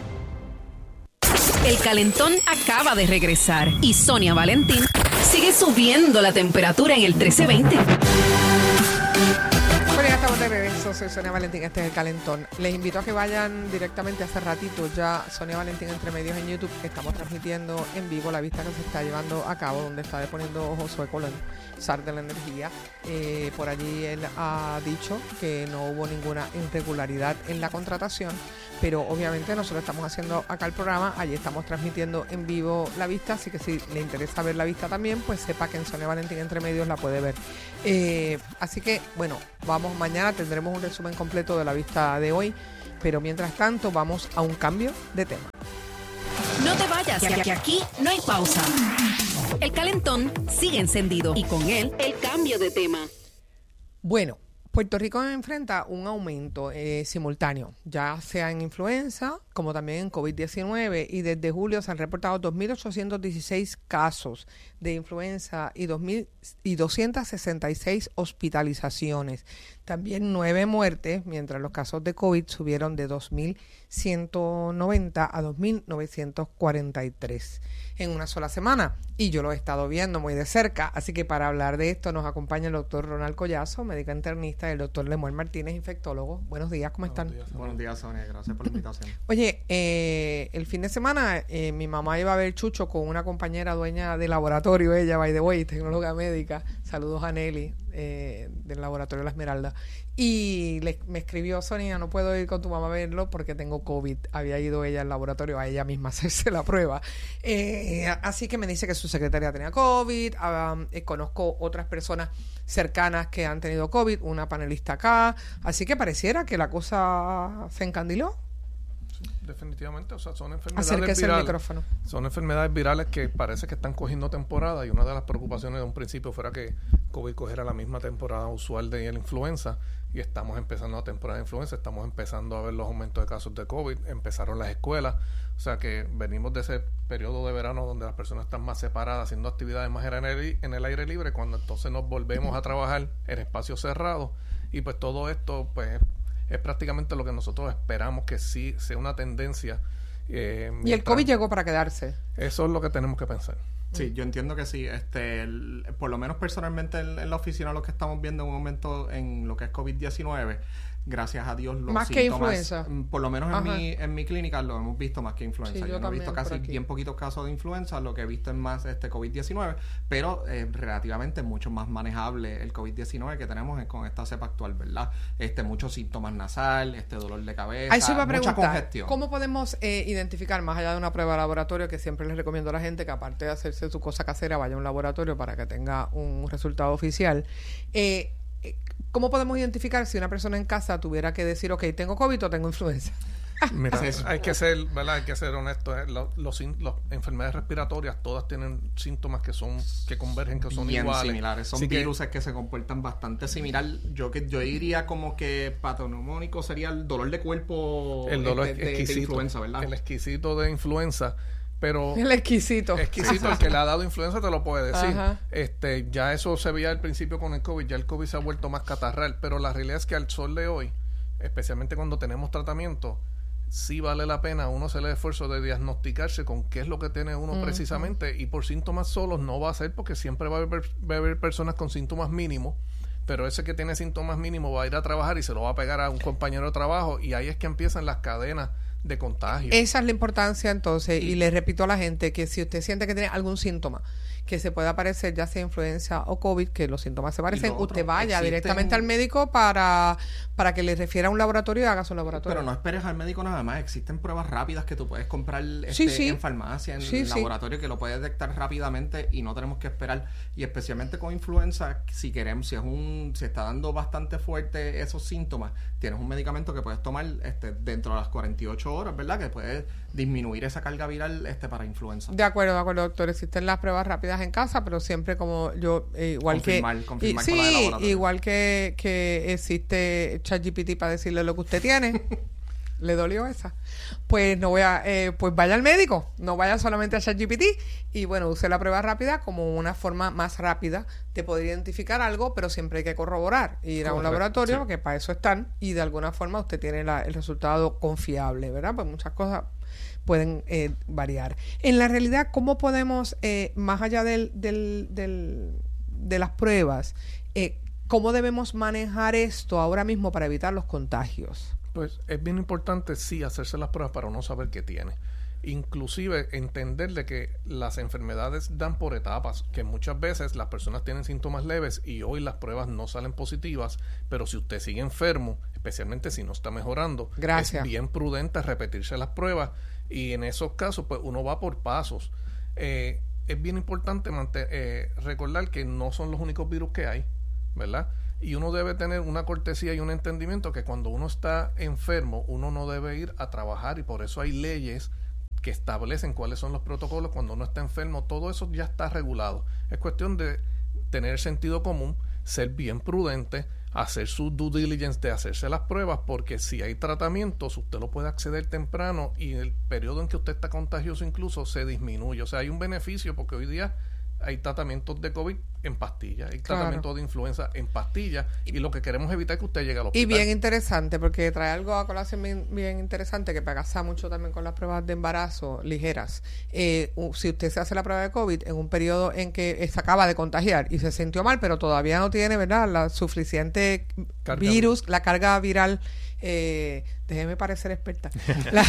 El calentón acaba de regresar y Sonia Valentín sigue subiendo la temperatura en el trece veinte. Bueno, ya estamos de regreso. Soy Sonia Valentín, este es el calentón. Les invito a que vayan directamente hace ratito ya Sonia Valentín Entre Medios en YouTube. Estamos transmitiendo en vivo la vista que se está llevando a cabo, donde está deponiendo Josué Colón, zar de la energía. Eh, por allí él ha dicho que no hubo ninguna irregularidad en la contratación, pero obviamente nosotros estamos haciendo acá el programa, allí estamos transmitiendo en vivo la vista, así que si le interesa ver la vista también, pues sepa que en Sonia Valentín Entre Medios la puede ver. Eh, así que, bueno, vamos, mañana tendremos un resumen completo de la vista de hoy, pero mientras tanto vamos a un cambio de tema. No te vayas, que que aquí no hay pausa. El calentón sigue encendido y con él el cambio de tema. Bueno, Puerto Rico enfrenta un aumento eh, simultáneo, ya sea en influenza como también en COVID diecinueve, y desde julio se han reportado dos mil ochocientos dieciséis casos de influenza y, dos mil doscientas sesenta y seis hospitalizaciones. También nueve muertes, mientras los casos de COVID subieron de dos mil ciento noventa a dos mil novecientos cuarenta y tres en una sola semana. Y yo lo he estado viendo muy de cerca, así que para hablar de esto nos acompaña el doctor Ronald Collazo, médico internista, y el doctor Lemuel Martínez, infectólogo. Buenos días, ¿cómo están? Buenos días, Buenos días Sonia, gracias por la invitación. Oye, eh, el fin de semana eh, mi mamá iba a ver Chucho con una compañera dueña de laboratorio, ella, by the way, tecnóloga médica. Saludos a Nelly, eh, del laboratorio La Esmeralda. Y le, me escribió: Sonia, no puedo ir con tu mamá a verlo porque tengo COVID. Había ido ella al laboratorio a ella misma a hacerse la prueba. Eh, así que me dice que su secretaria tenía COVID. Um, eh, conozco otras personas cercanas que han tenido COVID, una panelista acá. Así que pareciera que la cosa se encandiló. Definitivamente, o sea, son enfermedades Acérquese virales. El micrófono. Son enfermedades virales que parece que están cogiendo temporada, y una de las preocupaciones de un principio fuera que COVID cogiera la misma temporada usual de la influenza, y estamos empezando la temporada de influenza, estamos empezando a ver los aumentos de casos de COVID, empezaron las escuelas, o sea que venimos de ese periodo de verano donde las personas están más separadas, haciendo actividades más en el aire libre, cuando entonces nos volvemos a trabajar en espacios cerrados, y pues todo esto pues es prácticamente lo que nosotros esperamos que sí sea una tendencia. Eh, y el COVID llegó para quedarse. Eso es lo que tenemos que pensar. Sí, yo entiendo que sí. Este, el, por lo menos personalmente en, en la oficina lo que estamos viendo es un aumento en lo que es COVID diecinueve. Gracias a Dios los más síntomas, que influenza, por lo menos en mi, en mi clínica lo hemos visto más que influenza. Sí, yo yo no he visto casi bien poquitos casos de influenza, lo que he visto es más este COVID diecinueve, pero eh, relativamente mucho más manejable el COVID diecinueve que tenemos con esta cepa actual, ¿verdad? Este, muchos síntomas nasal, este dolor de cabeza, ahí se iba a mucha preguntar, congestión. ¿cómo podemos eh, identificar, más allá de una prueba de laboratorio, que siempre les recomiendo a la gente que aparte de hacerse su cosa casera, vaya a un laboratorio para que tenga un resultado oficial? Eh, ¿Cómo podemos identificar si una persona en casa tuviera que decir, ok, tengo COVID o tengo influenza? Mira, hay que ser, ¿verdad? Hay que ser honesto. ¿eh? Los, los, los enfermedades respiratorias todas tienen síntomas que son que convergen, que son bien iguales. similares. Son virus que, que se comportan bastante similar. Yo que yo diría como que patognomónico sería el dolor de cuerpo, el dolor este, de, exquisito, de influenza, ¿verdad? El exquisito de influenza. Pero el exquisito exquisito el que le ha dado influenza te lo puede decir. Ajá. este ya eso se veía al principio con el COVID, ya el COVID se ha vuelto más catarral, pero la realidad es que al sol de hoy, especialmente cuando tenemos tratamiento, sí vale la pena uno hacer el esfuerzo de diagnosticarse con qué es lo que tiene uno uh-huh. precisamente, y por síntomas solos no va a ser, porque siempre va a haber, va a haber personas con síntomas mínimos, pero ese que tiene síntomas mínimos va a ir a trabajar y se lo va a pegar a un compañero de trabajo, y ahí es que empiezan las cadenas de contagio. Esa es la importancia entonces, y, y le repito a la gente que si usted siente que tiene algún síntoma que se pueda parecer, ya sea influenza o COVID, que los síntomas se parecen, otro, usted vaya existen... directamente al médico para, para que le refiera a un laboratorio y haga su laboratorio. Pero no esperes al médico nada más, existen pruebas rápidas que tú puedes comprar este, sí, sí. en farmacia, en sí, laboratorio, sí. que lo puedes detectar rápidamente y no tenemos que esperar. Y especialmente con influenza, si queremos, si es un, si está dando bastante fuerte esos síntomas, tienes un medicamento que puedes tomar este, dentro de las cuarenta y ocho horas, ¿verdad? Que puede disminuir esa carga viral este para influenza. De acuerdo, de acuerdo, doctor. Existen las pruebas rápidas en casa, pero siempre como yo, eh, igual confirmar, que... Confirmar y, con sí, la de laboratorio. Igual que, que existe ChatGPT para decirle lo que usted tiene. ¿Le dolió esa? Pues no voy a, eh, pues vaya al médico, no vaya solamente a ChatGPT y bueno, use la prueba rápida como una forma más rápida de poder identificar algo, pero siempre hay que corroborar, ir a un Correcto, laboratorio, sí. porque para eso están y de alguna forma usted tiene la, el resultado confiable, ¿verdad? Pues muchas cosas pueden eh, variar. En la realidad, ¿cómo podemos, eh, más allá del, del, del, de las pruebas, eh, cómo debemos manejar esto ahora mismo para evitar los contagios? Pues es bien importante sí hacerse las pruebas para uno saber qué tiene. Inclusive entender de que las enfermedades dan por etapas, que muchas veces las personas tienen síntomas leves y hoy las pruebas no salen positivas, pero si usted sigue enfermo, especialmente si no está mejorando, Gracias. es bien prudente repetirse las pruebas y en esos casos pues uno va por pasos. Eh, es bien importante mante- eh, recordar que no son los únicos virus que hay, ¿verdad? Y uno debe tener una cortesía y un entendimiento que cuando uno está enfermo, uno no debe ir a trabajar y por eso hay leyes que establecen cuáles son los protocolos cuando uno está enfermo. Todo eso ya está regulado. Es cuestión de tener sentido común, ser bien prudente, hacer su due diligence de hacerse las pruebas, porque si hay tratamientos, usted lo puede acceder temprano y el periodo en que usted está contagioso incluso se disminuye. O sea, hay un beneficio porque hoy día hay tratamientos de COVID en pastillas, hay Claro. tratamientos de influenza en pastillas y lo que queremos evitar es que usted llegue al Y hospital. bien interesante, porque trae algo a colación bien, bien interesante que pasa mucho también con las pruebas de embarazo ligeras. Eh, u- si usted se hace la prueba de COVID en un periodo en que se acaba de contagiar y se sintió mal, pero todavía no tiene, ¿verdad?, la suficiente Carga virus, la carga viral, eh, déjeme parecer experta, La-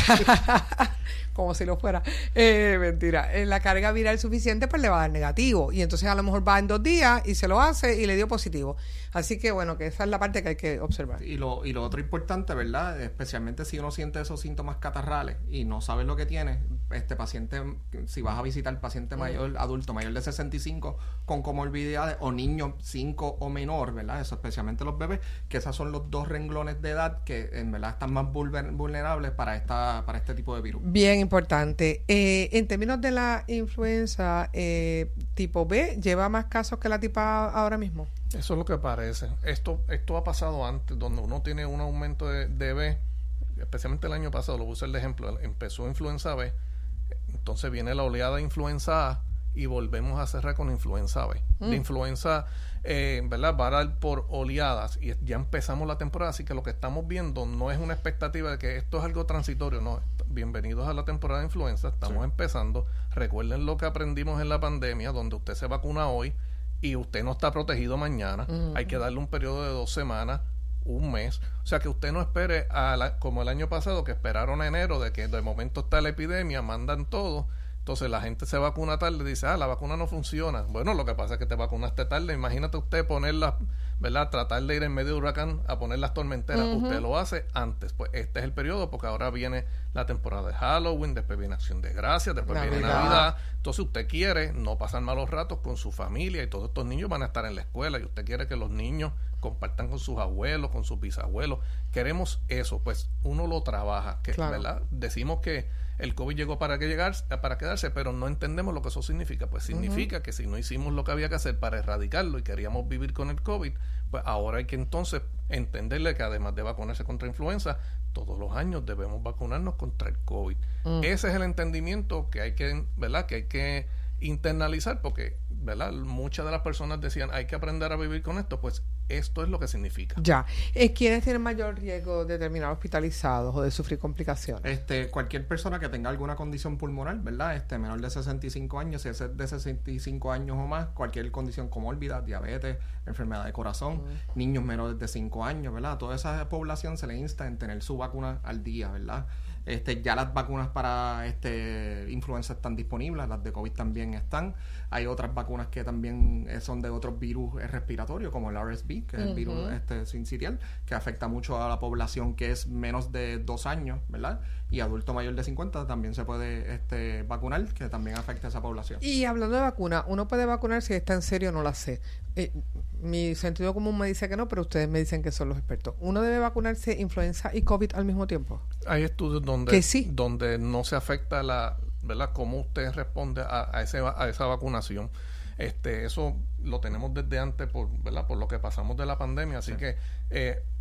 como si lo fuera, eh, mentira, eh, la carga viral suficiente pues le va a dar negativo y entonces a lo mejor va en dos días y se lo hace y le dio positivo. Así que bueno, que esa es la parte que hay que observar. Y lo, y lo otro importante, ¿verdad? Especialmente si uno siente esos síntomas catarrales y no sabe lo que tiene, este paciente, si vas a visitar paciente mayor, adulto mayor de sesenta y cinco con comorbilidades o niños cinco o menor, ¿verdad? Eso especialmente los bebés, que esos son los dos renglones de edad que en verdad están más vulner- vulnerables para esta para este tipo de virus. Bien importante. Eh, en términos de la influenza eh, tipo B, ¿lleva más casos que la tipo A ahora mismo? Eso es lo que parece. Esto esto ha pasado antes, donde uno tiene un aumento de, de B, especialmente el año pasado, lo voy a usar de ejemplo, empezó influenza B, entonces viene la oleada de influenza A y volvemos a cerrar con influenza B. Mm. De influenza, eh, ¿verdad? Va a dar por oleadas y ya empezamos la temporada, así que lo que estamos viendo no es una expectativa de que esto es algo transitorio, no. Bienvenidos a la temporada de influenza, estamos Sí. empezando. Recuerden lo que aprendimos en la pandemia, donde usted se vacuna hoy y usted no está protegido mañana. Ujú. Hay que darle un periodo de dos semanas, un mes. O sea, que usted no espere a la- como el año pasado, que esperaron a enero, de que de momento está la epidemia, mandan todo. Entonces la gente se vacuna tarde y dice, ah, la vacuna no funciona. Bueno, lo que pasa es que te vacunaste tarde. Imagínate usted ponerlas, ¿verdad? Tratar de ir en medio de huracán a poner las tormenteras. Ujú. Usted lo hace antes. Pues este es el periodo, porque ahora viene la temporada de Halloween, después viene Acción de Gracias, después viene Navidad. Navidad. Entonces usted quiere no pasar malos ratos con su familia y todos estos niños van a estar en la escuela y usted quiere que los niños compartan con sus abuelos, con sus bisabuelos. Queremos eso, pues uno lo trabaja, que Claro. ¿verdad? Decimos que el COVID llegó para que llegar, para quedarse, pero no entendemos lo que eso significa. Pues significa que si no hicimos lo que había que hacer para erradicarlo y queríamos vivir con el COVID, pues ahora hay que entonces entenderle que además de vacunarse contra influenza, todos los años debemos vacunarnos contra el COVID. Mm. Ese es el entendimiento que hay que, ¿verdad? Que hay que internalizar, porque, ¿verdad? Muchas de las personas decían, hay que aprender a vivir con esto, pues esto es lo que significa. Ya. Eh, ¿Quiénes tienen mayor riesgo de terminar hospitalizados o de sufrir complicaciones? Este, cualquier persona que tenga alguna condición pulmonar, ¿verdad? Este, menor de sesenta y cinco años, si es de sesenta y cinco años o más, cualquier condición comórbida, diabetes, enfermedad de corazón, niños menores de cinco años, ¿verdad? A toda esa población se le insta en tener su vacuna al día, ¿verdad? Este, ya las vacunas para este influenza están disponibles, las de COVID también están. Hay otras vacunas que también eh, son de otros virus eh, respiratorios, como el R S V, que es el Ujú. virus este sincitial, que afecta mucho a la población que es menos de dos años, ¿verdad? Y adulto mayor de cincuenta también se puede este vacunar, que también afecta a esa población. Y hablando de vacuna, uno puede vacunar si está en serio, no la sé. Eh, mi sentido común me dice que no, pero ustedes me dicen que son los expertos. ¿Uno debe vacunarse influenza y COVID al mismo tiempo? Hay estudios donde, Que sí. donde no se afecta la, ¿verdad? Cómo usted responde a, a, ese, a esa vacunación. Este, eso lo tenemos desde antes por, ¿verdad? Por lo que pasamos de la pandemia, así Sí. que eh,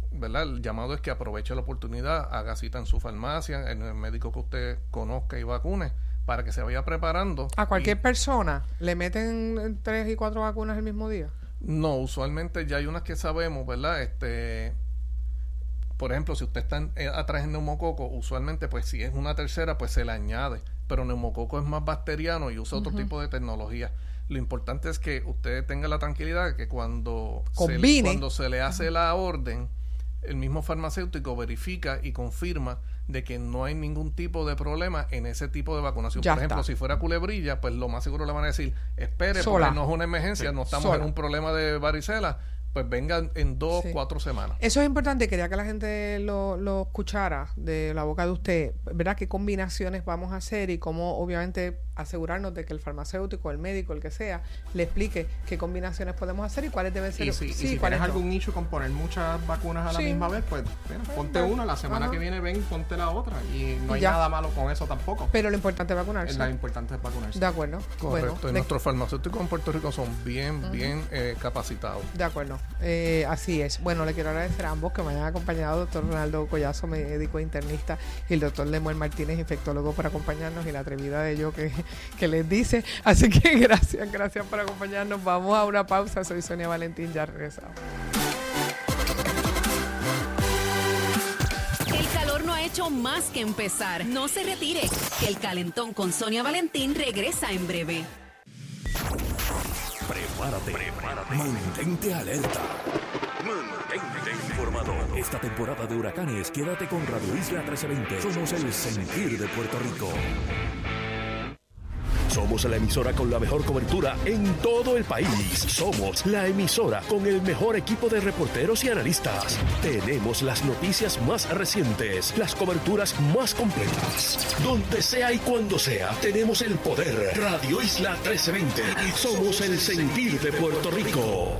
¿verdad? El llamado es que aproveche la oportunidad, haga cita en su farmacia, en el médico que usted conozca y vacune, para que se vaya preparando. ¿A cualquier y, persona le meten tres y cuatro vacunas el mismo día? No, usualmente ya hay unas que sabemos, ¿verdad? Este, por ejemplo, si usted está en, eh, atrás en neumococo, usualmente, pues si es una tercera, pues se le añade. Pero neumococo es más bacteriano y usa uh-huh. otro tipo de tecnología. Lo importante es que usted tenga la tranquilidad de que cuando, se, cuando se le hace uh-huh. la orden, el mismo farmacéutico verifica y confirma de que no hay ningún tipo de problema en ese tipo de vacunación. Ya Por ejemplo, está. si fuera culebrilla, pues lo más seguro le van a decir, espere, Sola. porque no es una emergencia, sí. no estamos Sola. en un problema de varicela, pues vengan en dos, sí. cuatro semanas. Eso es importante, quería que la gente lo, lo escuchara de la boca de usted, ¿verdad? ¿Qué combinaciones vamos a hacer y cómo obviamente asegurarnos de que el farmacéutico, el médico, el que sea, le explique qué combinaciones podemos hacer y cuáles deben ser? Y si, sí, y si tienes algún nicho con poner muchas vacunas a la sí. misma vez, pues mira, ponte una, la semana Ajá. que viene ven, ponte la otra y no hay ya. nada malo con eso tampoco. Pero lo importante es vacunarse. Lo importante es vacunarse. De acuerdo. Correcto. Bueno, y de... nuestros farmacéuticos en Puerto Rico son bien, uh-huh. bien eh, capacitados. De acuerdo. Eh, así es. Bueno, le quiero agradecer a ambos que me hayan acompañado, doctor Ronaldo Collazo, médico internista, y el doctor Lemuel Martínez, infectólogo, por acompañarnos, y la atrevida de yo que, que les dice. Así que gracias, gracias por acompañarnos. Vamos a una pausa. Soy Sonia Valentín, ya regresamos. El calor no ha hecho más que empezar. No se retire, que el calentón con Sonia Valentín regresa en breve. Prepárate, prepárate. Mantente alerta. Mantente informado. Esta temporada de huracanes, quédate con Radio Isla trece veinte. Somos el sentir de Puerto Rico. Somos la emisora con la mejor cobertura en todo el país. Somos la emisora con el mejor equipo de reporteros y analistas. Tenemos las noticias más recientes, las coberturas más completas. Donde sea y cuando sea, tenemos el poder. Radio Isla trece veinte. Somos el sentir de Puerto Rico.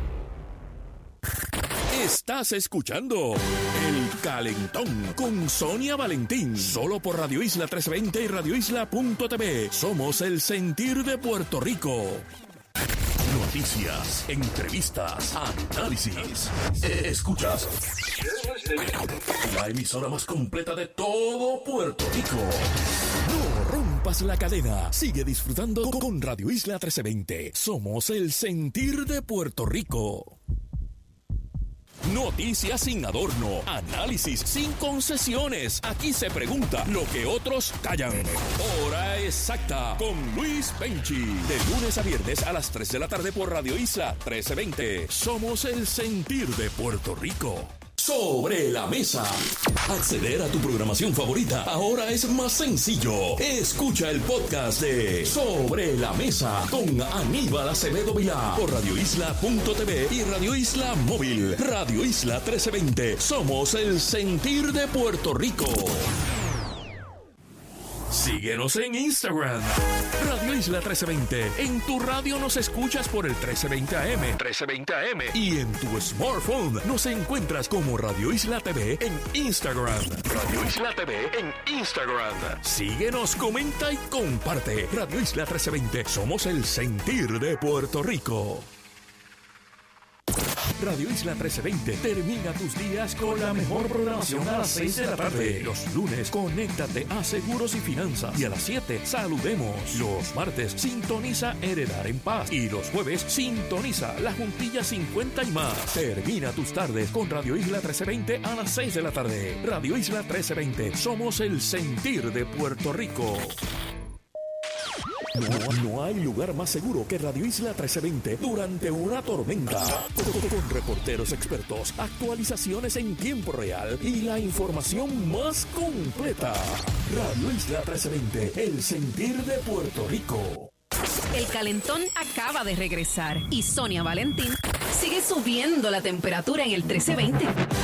Estás escuchando El Calentón con Sonia Valentín, solo por Radio Isla trescientos veinte y radio isla punto t v. Somos el sentir de Puerto Rico. Noticias, entrevistas, análisis. Escuchas la emisora más completa de todo Puerto Rico. No rompas la cadena. Sigue disfrutando con Radio Isla trece veinte. Somos el sentir de Puerto Rico. Noticias sin adorno, análisis sin concesiones. Aquí se pregunta lo que otros callan. Hora exacta con Luis Penchi. De lunes a viernes a las tres de la tarde por Radio Isla trece veinte. Somos el sentir de Puerto Rico. Sobre la mesa. Acceder a tu programación favorita ahora es más sencillo. Escucha el podcast de Sobre la Mesa con Aníbal Acevedo Vilá por radio isla punto t v y Radio Isla Móvil. Radio Isla trece veinte. Somos el sentir de Puerto Rico. Síguenos en Instagram, Radio Isla trece veinte. En tu radio nos escuchas por el trece veinte A M. trece veinte A M. Y en tu smartphone nos encuentras como Radio Isla T V en Instagram. Radio Isla T V en Instagram. Síguenos, comenta y comparte. Radio Isla trece veinte. Somos el sentir de Puerto Rico. Radio Isla trece veinte termina tus días con la mejor programación a las seis de la tarde. Los lunes, conéctate a Seguros y Finanzas. Y a las siete, saludemos. Los martes, sintoniza Heredar en Paz. Y los jueves, sintoniza La Juntilla cincuenta y más. Termina tus tardes con Radio Isla trece veinte a las seis de la tarde. Radio Isla trece veinte, somos el sentir de Puerto Rico. No, no hay lugar más seguro que Radio Isla trece veinte durante una tormenta. Con, con reporteros expertos, actualizaciones en tiempo real y la información más completa. Radio Isla trece veinte, el sentir de Puerto Rico. El calentón acaba de regresar y Sonia Valentín sigue subiendo la temperatura en el trece veinte.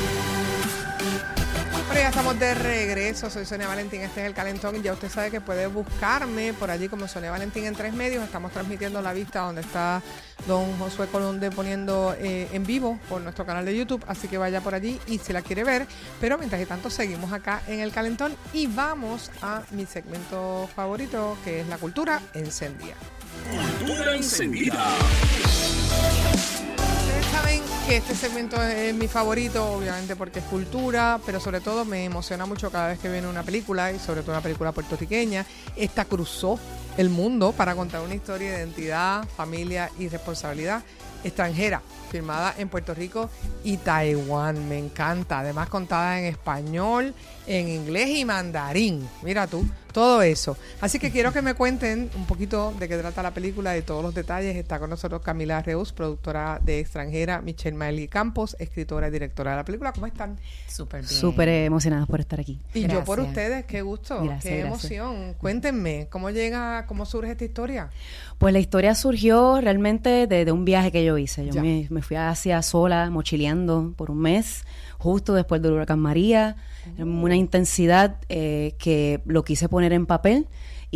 Bueno, ya estamos de regreso. Soy Sonia Valentín, este es El Calentón. Ya usted sabe que puede buscarme por allí como Sonia Valentín en Tres Medios. Estamos transmitiendo la vista donde está don Josué Colonde poniendo eh, en vivo por nuestro canal de YouTube. Así que vaya por allí y si la quiere ver. Pero mientras tanto seguimos acá en El Calentón y vamos a mi segmento favorito, que es la cultura encendida. Cultura encendida. Ustedes saben que este segmento es mi favorito, obviamente porque es cultura, pero sobre todo me emociona mucho cada vez que viene una película, y sobre todo una película puertorriqueña. Esta cruzó el mundo para contar una historia de identidad, familia y responsabilidad extranjera, filmada en Puerto Rico y Taiwán. Me encanta, además contada en español, en inglés y mandarín. Mira tú, todo eso. Así que quiero que me cuenten un poquito de qué trata la película, de todos los detalles. Está con nosotros Camila Reus, productora de Extranjera, Michelle Maeli Campos, escritora y directora de la película. ¿Cómo están? Súper bien. Súper emocionadas por estar aquí. Y gracias. Yo por ustedes, qué gusto, Gracias, qué gracias. emoción. Cuéntenme, ¿cómo llega, cómo surge esta historia? Pues la historia surgió realmente de, de un viaje que yo hice. Yo Ya. me, me fui a Asia sola, mochileando por un mes, justo después del huracán María. Una intensidad eh, que lo quise poner en papel,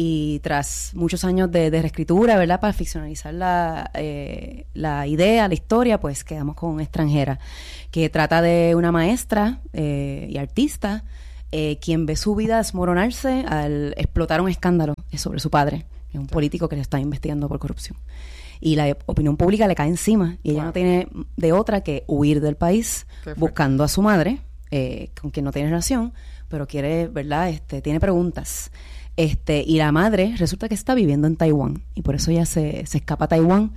y tras muchos años de, de reescritura, ¿verdad?, para ficcionalizar la, eh, la idea, la historia, pues quedamos con Extranjera, que trata de una maestra eh, y artista eh, quien ve su vida desmoronarse al explotar un escándalo sobre su padre, que es un político que le está investigando por corrupción. Y la opinión pública le cae encima, y ella Wow. no tiene de otra que huir del país Qué fuerte. buscando a su madre, eh, con quien no tiene relación, pero quiere, ¿verdad?, este, tiene preguntas. Este, y la madre resulta que está viviendo en Taiwán, y por eso ella se, se escapa a Taiwán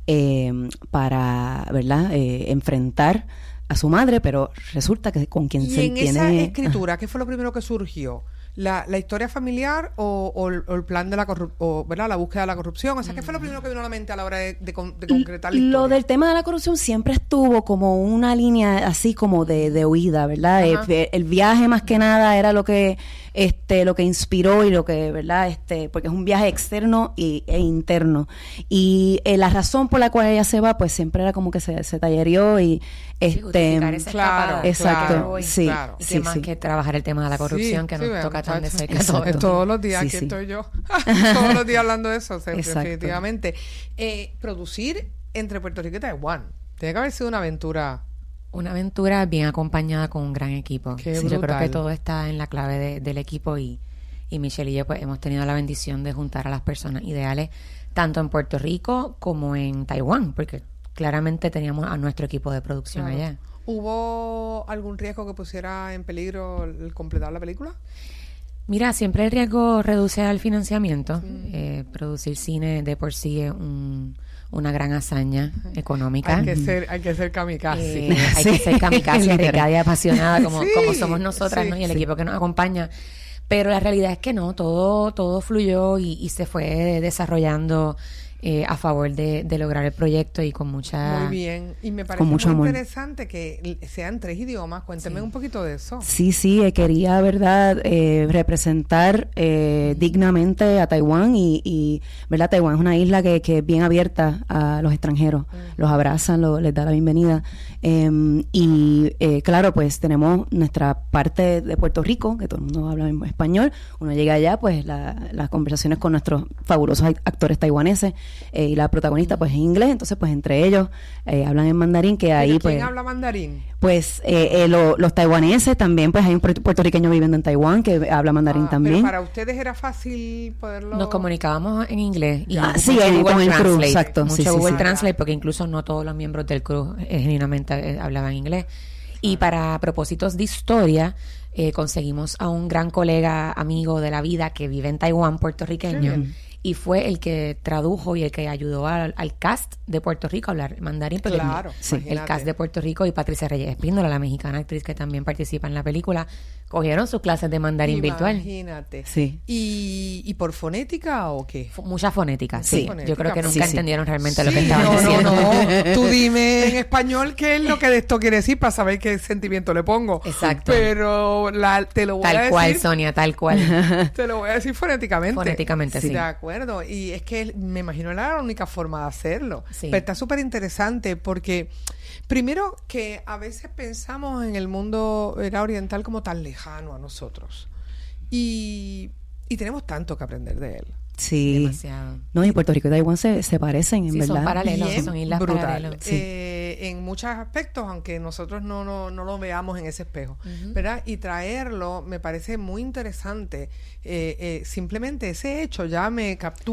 eh, para, ¿verdad?, eh, enfrentar a su madre, pero resulta que con quien Y se en tiene... esa escritura, ¿qué fue lo primero que surgió? ¿La, la historia familiar o, o el, o el plan de la corrupción, ¿verdad?, la búsqueda de la corrupción? O sea, ¿qué fue lo primero que vino a la mente a la hora de, de, con- de concretar la historia? Lo del tema de la corrupción siempre estuvo como una línea así como de, de huida, ¿verdad? Ajá. Eh, el viaje más que nada era lo que este lo que inspiró y lo que, ¿verdad? Este, porque es un viaje externo y, e interno. Y eh, la razón por la cual ella se va, pues siempre era como que se, se tallereó y este justificar esa escapada. exacto, claro, sí, claro. Y sí, qué más sí. que trabajar el tema de la corrupción, Sí, que sí, nos vean, toca tan de muchachos. cerca. Eso, todos. todos los días, Sí, aquí sí. estoy yo. Todos los días hablando de eso, o sea, Exacto. definitivamente. Eh, producir entre Puerto Rico y Taiwán tiene que haber sido una aventura. Una aventura bien acompañada con un gran equipo. Qué Sí, yo creo brutal. que todo está en la clave de- del equipo, y, y Michelle y yo pues hemos tenido la bendición de juntar a las personas ideales tanto en Puerto Rico como en Taiwán, porque claramente teníamos a nuestro equipo de producción Claro. allá. ¿Hubo algún riesgo que pusiera en peligro el completar la película? Mira, siempre el riesgo reduce al financiamiento. Eh, producir cine de por sí es un- una gran hazaña económica. Hay que ser, hay que ser kamikaze. Eh, hay que ser kamikaze, Literal. arriesgada y apasionada como, Sí, como somos nosotras, sí, ¿no? Y el sí. equipo que nos acompaña. Pero la realidad es que no, todo, todo fluyó y, y se fue desarrollando eh, a favor de, de lograr el proyecto, y con mucha... Muy bien. Y me parece Con mucho muy amor. interesante que sean tres idiomas. Cuénteme Sí. un poquito de eso. Sí, sí, eh, quería, ¿verdad?, eh, representar eh, dignamente a Taiwán y, y, ¿verdad?, Taiwán es una isla que, que es bien abierta a los extranjeros, los abrazan, lo- les da la bienvenida. Eh, y, eh, claro, pues tenemos nuestra parte de Puerto Rico, que todo el mundo habla en español. Uno llega allá, pues la- las conversaciones con nuestros fabulosos act- actores taiwaneses, eh, y la protagonista, pues en inglés. Entonces, pues entre ellos eh, hablan en mandarín, que ahí, ¿Pero quién pues... habla mandarín? Pues eh, eh, lo- los taiwaneses también, pues hay un puerto- puertorriqueño viviendo en Taiwán que habla mandarín Ah, también. Pero para ustedes era fácil poderlo... Nos comunicábamos en inglés y Ah, mucho sí, ahí Google con el crew, Translate, exacto, mucho sí, sí, Google sí. Translate, porque incluso no todos los miembros del crew eh, genuinamente eh, hablaban inglés. Y para propósitos de historia, eh, conseguimos a un gran colega, amigo de la vida que vive en Taiwán, puertorriqueño, Qué bien. y fue el que tradujo y el que ayudó al, al cast de Puerto Rico a hablar mandarín, porque Claro, el, el imagínate. cast de Puerto Rico y Patricia Reyes Espíndola, la mexicana actriz que también participa en la película, cogieron sus clases de mandarín virtual. Imagínate. Sí. ¿Y, ¿Y por fonética o qué? F- Mucha fonética, Mucha sí. fonética, Yo creo que pues. nunca Sí, sí. entendieron realmente lo que Sí, estaban no, diciendo. No, no, tú dime en español qué es lo que de esto quiere decir para saber qué sentimiento le pongo. Exacto. Pero la, te lo voy a Tal decir. cual, Sonia, tal cual. Te lo voy a decir fonéticamente. Fonéticamente, sí. De acuerdo. Y es que me imagino era la única forma de hacerlo. Sí. Pero está súper interesante porque, primero, que a veces pensamos en el mundo era oriental como tan lejano a nosotros. Y, y tenemos tanto que aprender de él. Sí. Demasiado. No, y Puerto Rico y Taiwán se, se parecen, en Sí, verdad. son paralelos, Bien son islas brutal. paralelas. Sí. Eh, en muchos aspectos, aunque nosotros no, no, no lo veamos en ese espejo, ¿verdad? Y traerlo me parece muy interesante. Eh, eh, simplemente ese hecho ya me captura.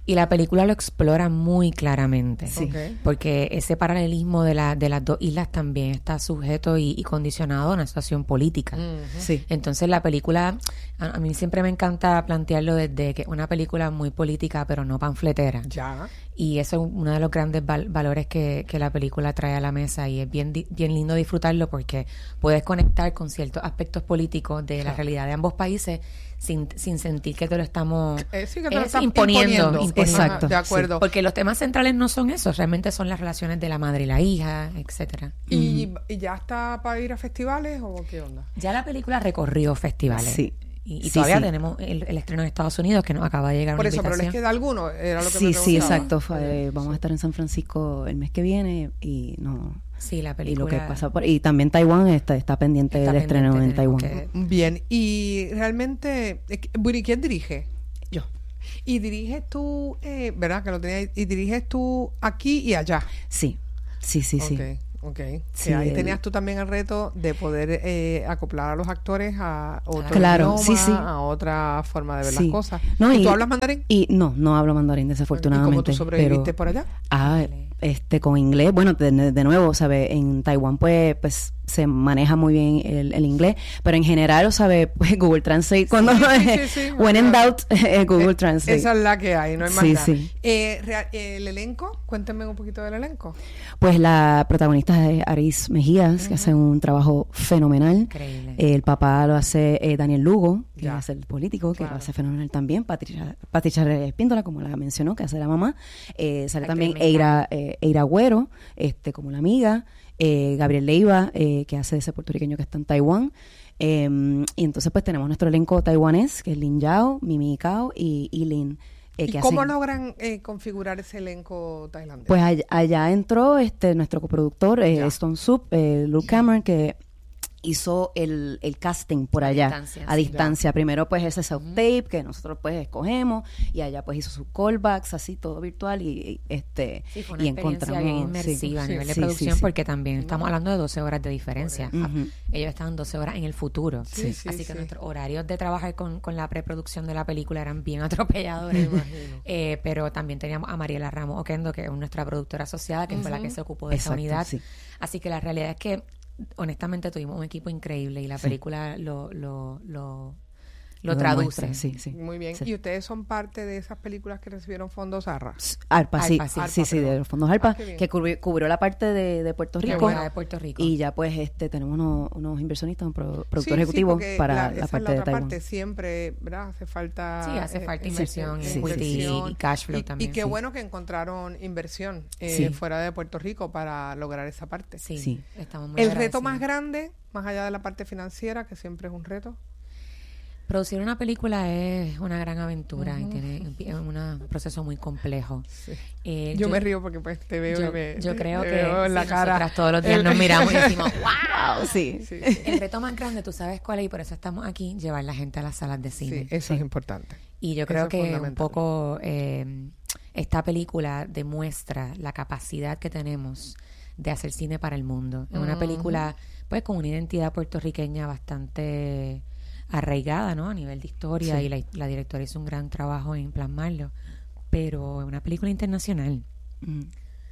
Y la película lo explora muy claramente, Sí. Okay. porque ese paralelismo de, la, de las dos islas también está sujeto y, y condicionado a una situación política. Ujú. Sí. Entonces la película, a, a mí siempre me encanta plantearlo desde que es una película muy política, pero no panfletera. Ya. Y eso es uno de los grandes val- valores que, que la película trae a la mesa, y es bien di- bien lindo disfrutarlo porque puedes conectar con ciertos aspectos políticos de la Claro. realidad de ambos países sin, sin sentir que te lo estamos Eh, sí, que te lo es están imponiendo, imponiendo. imponiendo. Exacto. Ajá, de acuerdo. Sí, porque los temas centrales no son esos, realmente son las relaciones de la madre y la hija, etcétera. ¿Y, ¿Y ya está para ir a festivales o qué onda? Ya la película recorrió festivales. Sí. Y, y Sí, todavía sí. tenemos el, el estreno en Estados Unidos, que nos acaba de llegar Por una eso, pero les invitación. queda alguno, era lo que Sí, me sí, preguntaba. exacto. Fue- vamos a estar en San Francisco el mes que viene y no... Sí, la Y película. lo que pasa por... Y también Taiwán está, está pendiente Está del estreno en pendiente, Taiwán. tenemos que- Bien, y realmente, eh, Buri, ¿quién dirige? Yo. Y diriges tú, eh, ¿verdad? Que lo tenías, y diriges tú aquí y allá. Sí, sí, sí, sí. Ok, ok. Sí, Que ahí el- tenías tú también el reto de poder eh, acoplar a los actores a otro Claro, idioma, sí, sí. a otra forma de ver Sí. las cosas. No, ¿Y, y- tú hablas mandarín? Y no, no hablo mandarín, ¿Y desafortunadamente. cómo tú sobreviviste pero- por allá? Ah, este, con inglés, bueno, de, de nuevo, ¿sabes? En Taiwán, pues, pues, se maneja muy bien el, el inglés, pero en general, ¿sabes? Pues Google Translate, cuando, sí, sí, sí. when in doubt, eh, Google Translate. Esa es la que hay, no hay más Sí, nada. sí. Eh, rea- el elenco, cuéntenme un poquito del elenco. Pues la protagonista es Aris Mejías, que hace un trabajo fenomenal. Increíble. El papá lo hace eh, Daniel Lugo, que Ya. hace el político, que Claro. lo hace fenomenal también. Patricia, Patricia Espíndola, como la mencionó, que hace la mamá. Eh, sale Actriz también mexicana. Eira, eh, Eira Güero, este, como la amiga. Eh, Gabriel Leiva, eh, que hace ese puertorriqueño que está en Taiwán. Eh, y entonces pues tenemos nuestro elenco taiwanés, que es Lin Yao, Mimi Cao y Ilin. Eh, ¿Y que cómo hacen- logran eh, configurar ese elenco tailandés? Pues allá, allá entró este nuestro coproductor, eh, Ya. Stone Soup, eh, Luke Cameron, que hizo el, el casting por A allá, distancia, a sí. distancia. Primero pues ese self-tape que nosotros pues escogemos, y allá pues hizo sus callbacks, así todo virtual, y, y, este Sí, fue una y experiencia encontramos bien sí, inmersiva a sí, nivel de sí, producción, sí, sí. porque también estamos hablando de doce horas de diferencia. Ujú. Ah, ellos estaban doce horas en el futuro. Sí, sí, Así que sí. nuestros horarios de trabajar con, con la preproducción de la película eran bien atropelladores. Eh, pero también teníamos a Mariela Ramos Oquendo, que es nuestra productora asociada, que fue la que se ocupó de esa Exacto, unidad. sí. Así que la realidad es que honestamente tuvimos un equipo increíble y la Sí. película lo, lo, lo, lo Lo traduce. demuestra, sí, sí. Muy bien. Sí. ¿Y ustedes son parte de esas películas que recibieron fondos ARRA? ARPA, sí, ARPA, sí. sí, sí, ARPA, de los fondos ARPA, Ah, qué bien. que cubrió, cubrió la parte de, de Puerto Qué Rico. buena de Puerto Rico. Y ya pues este tenemos unos, unos inversionistas, un pro- productor Sí, sí, ejecutivo porque para la- la, esa es parte la de otra Taiwán. parte. Siempre, ¿verdad? Hace falta... Sí, hace eh, falta eh, inversión, eh, sí, equity inversión. y cash flow Y- también. Y qué sí. bueno que encontraron inversión eh, Sí. fuera de Puerto Rico para lograr esa parte. Sí, Sí. estamos muy El reto agradecidos. más grande, más allá de la parte financiera, que siempre es un reto. Producir una película es una gran aventura y tiene es una- un proceso muy complejo. Eh, Yo, me río porque pues te veo yo, y me, yo creo te que veo en la sí, cara. nosotras todos los días El- nos miramos y decimos, wow. Sí. Sí, El reto más grande, tú sabes cuál es, y por eso estamos aquí, llevar la gente a las salas de cine. sí, eso es importante. Y yo Eso creo es que un fundamental. poco eh, esta película demuestra la capacidad que tenemos de hacer cine para el mundo. Es una Ujú. película pues con una identidad puertorriqueña bastante arraigada, ¿no? A nivel de historia, Sí. y la, la directora hizo un gran trabajo en plasmarlo, pero es una película internacional. Mm.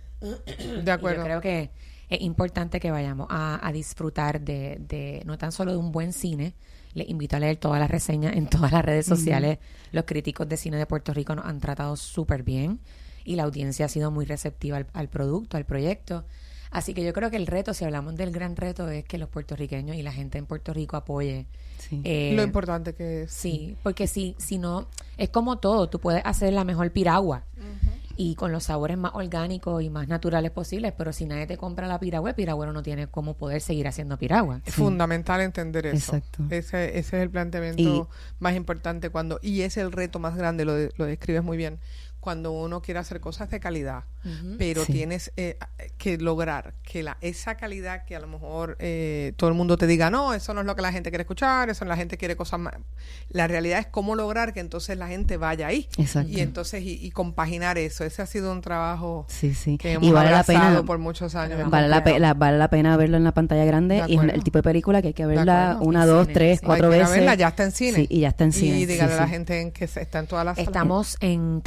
De Y yo acuerdo. creo que es importante que vayamos a, a disfrutar de, de no tan solo de un buen cine. Les invito a leer todas las reseñas en todas las redes sociales. Los críticos de cine de Puerto Rico nos han tratado súper bien y la audiencia ha sido muy receptiva al, al producto, al proyecto. Así que yo creo que el reto, si hablamos del gran reto, es que los puertorriqueños y la gente en Puerto Rico apoye. Sí. eh, Lo importante que es. Sí, porque si, si no, es como todo, tú puedes hacer la mejor piragua y con los sabores más orgánicos y más naturales posibles, pero si nadie te compra la piragua, el piragüero no tiene cómo poder seguir haciendo piragua. Es fundamental entender eso. Exacto. Ese, ese es el planteamiento Y- más importante cuando y es el reto más grande, lo, de- lo describes muy bien, cuando uno quiere hacer cosas de calidad, Ujú. pero Sí. tienes eh, que lograr que la esa calidad que a lo mejor eh, todo el mundo te diga, no, eso no es lo que la gente quiere escuchar, eso la gente quiere cosas más. La realidad es cómo lograr que entonces la gente vaya ahí. Exacto. Y entonces, y, y compaginar eso. Ese ha sido un trabajo Sí, sí. que hemos Y vale la abrazado pena por muchos años. vale la, pe- Hemos la- vale la pena verlo en la pantalla grande, De y es acuerdo. el tipo de película que hay que De verla acuerdo. una, En dos, cine, tres, sí. cuatro Hay que ir a veces. verla, ya está en cine. Sí, y ya está en cine. Y dígale sí, a la sí. gente en que se- está en todas las salas. Estamos en trece salas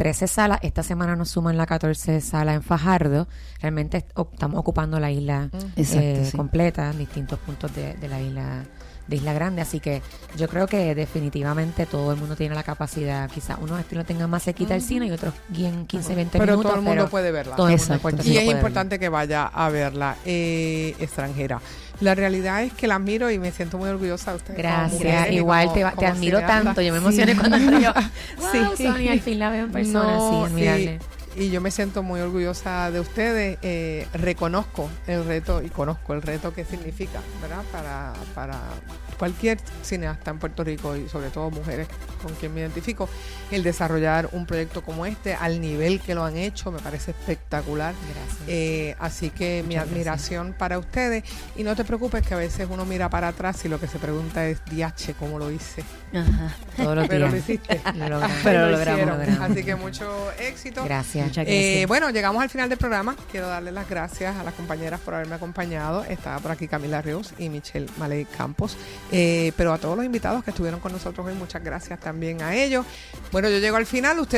salas. Esta semana nos suman la catorce sala en Fajardo. Realmente estamos ocupando la isla Exacto, eh, sí. completa, en distintos puntos de, de la isla de Isla Grande, así que yo creo que definitivamente todo el mundo tiene la capacidad, quizás unos estilos tengan más cerquita del cine y otros en quince, veinte pero minutos, todo el mundo pero puede verla. todo el mundo Exacto. en Puerto Y Rico es puede importante que vaya a verla eh, extranjera. La realidad es que la admiro y me siento muy orgullosa de ustedes. como Gracias, mujeres y igual como- te, va- te como admiro cineastas. tanto, yo me emocioné cuando entré yo. Wow, Sí. Sonia, al fin la veo en persona, No, sí, admirable. y yo me siento muy orgullosa de ustedes. Eh, reconozco el reto y conozco el reto que significa, ¿verdad? Para, para cualquier cineasta en Puerto Rico y sobre todo mujeres con quien me identifico, el desarrollar un proyecto como este al nivel que lo han hecho me parece espectacular. Gracias. Eh, así que mi Muchas admiración para ustedes, y no te preocupes que a veces uno mira para atrás y lo que se pregunta es diache, ¿cómo lo hice? Ajá. Todos los Pero días. lo hiciste. Lo logramos. Pero Lo lo logramos, hicieron. lo logramos. Así que mucho éxito. Gracias. Muchas Eh, gracias. bueno, llegamos al final del programa. Quiero darle las gracias a las compañeras por haberme acompañado. Estaba por aquí Camila Ríos y Michelle Maley Campos. Eh, pero a todos los invitados que estuvieron con nosotros hoy, muchas gracias también a ellos. Bueno, yo llego al final. Usted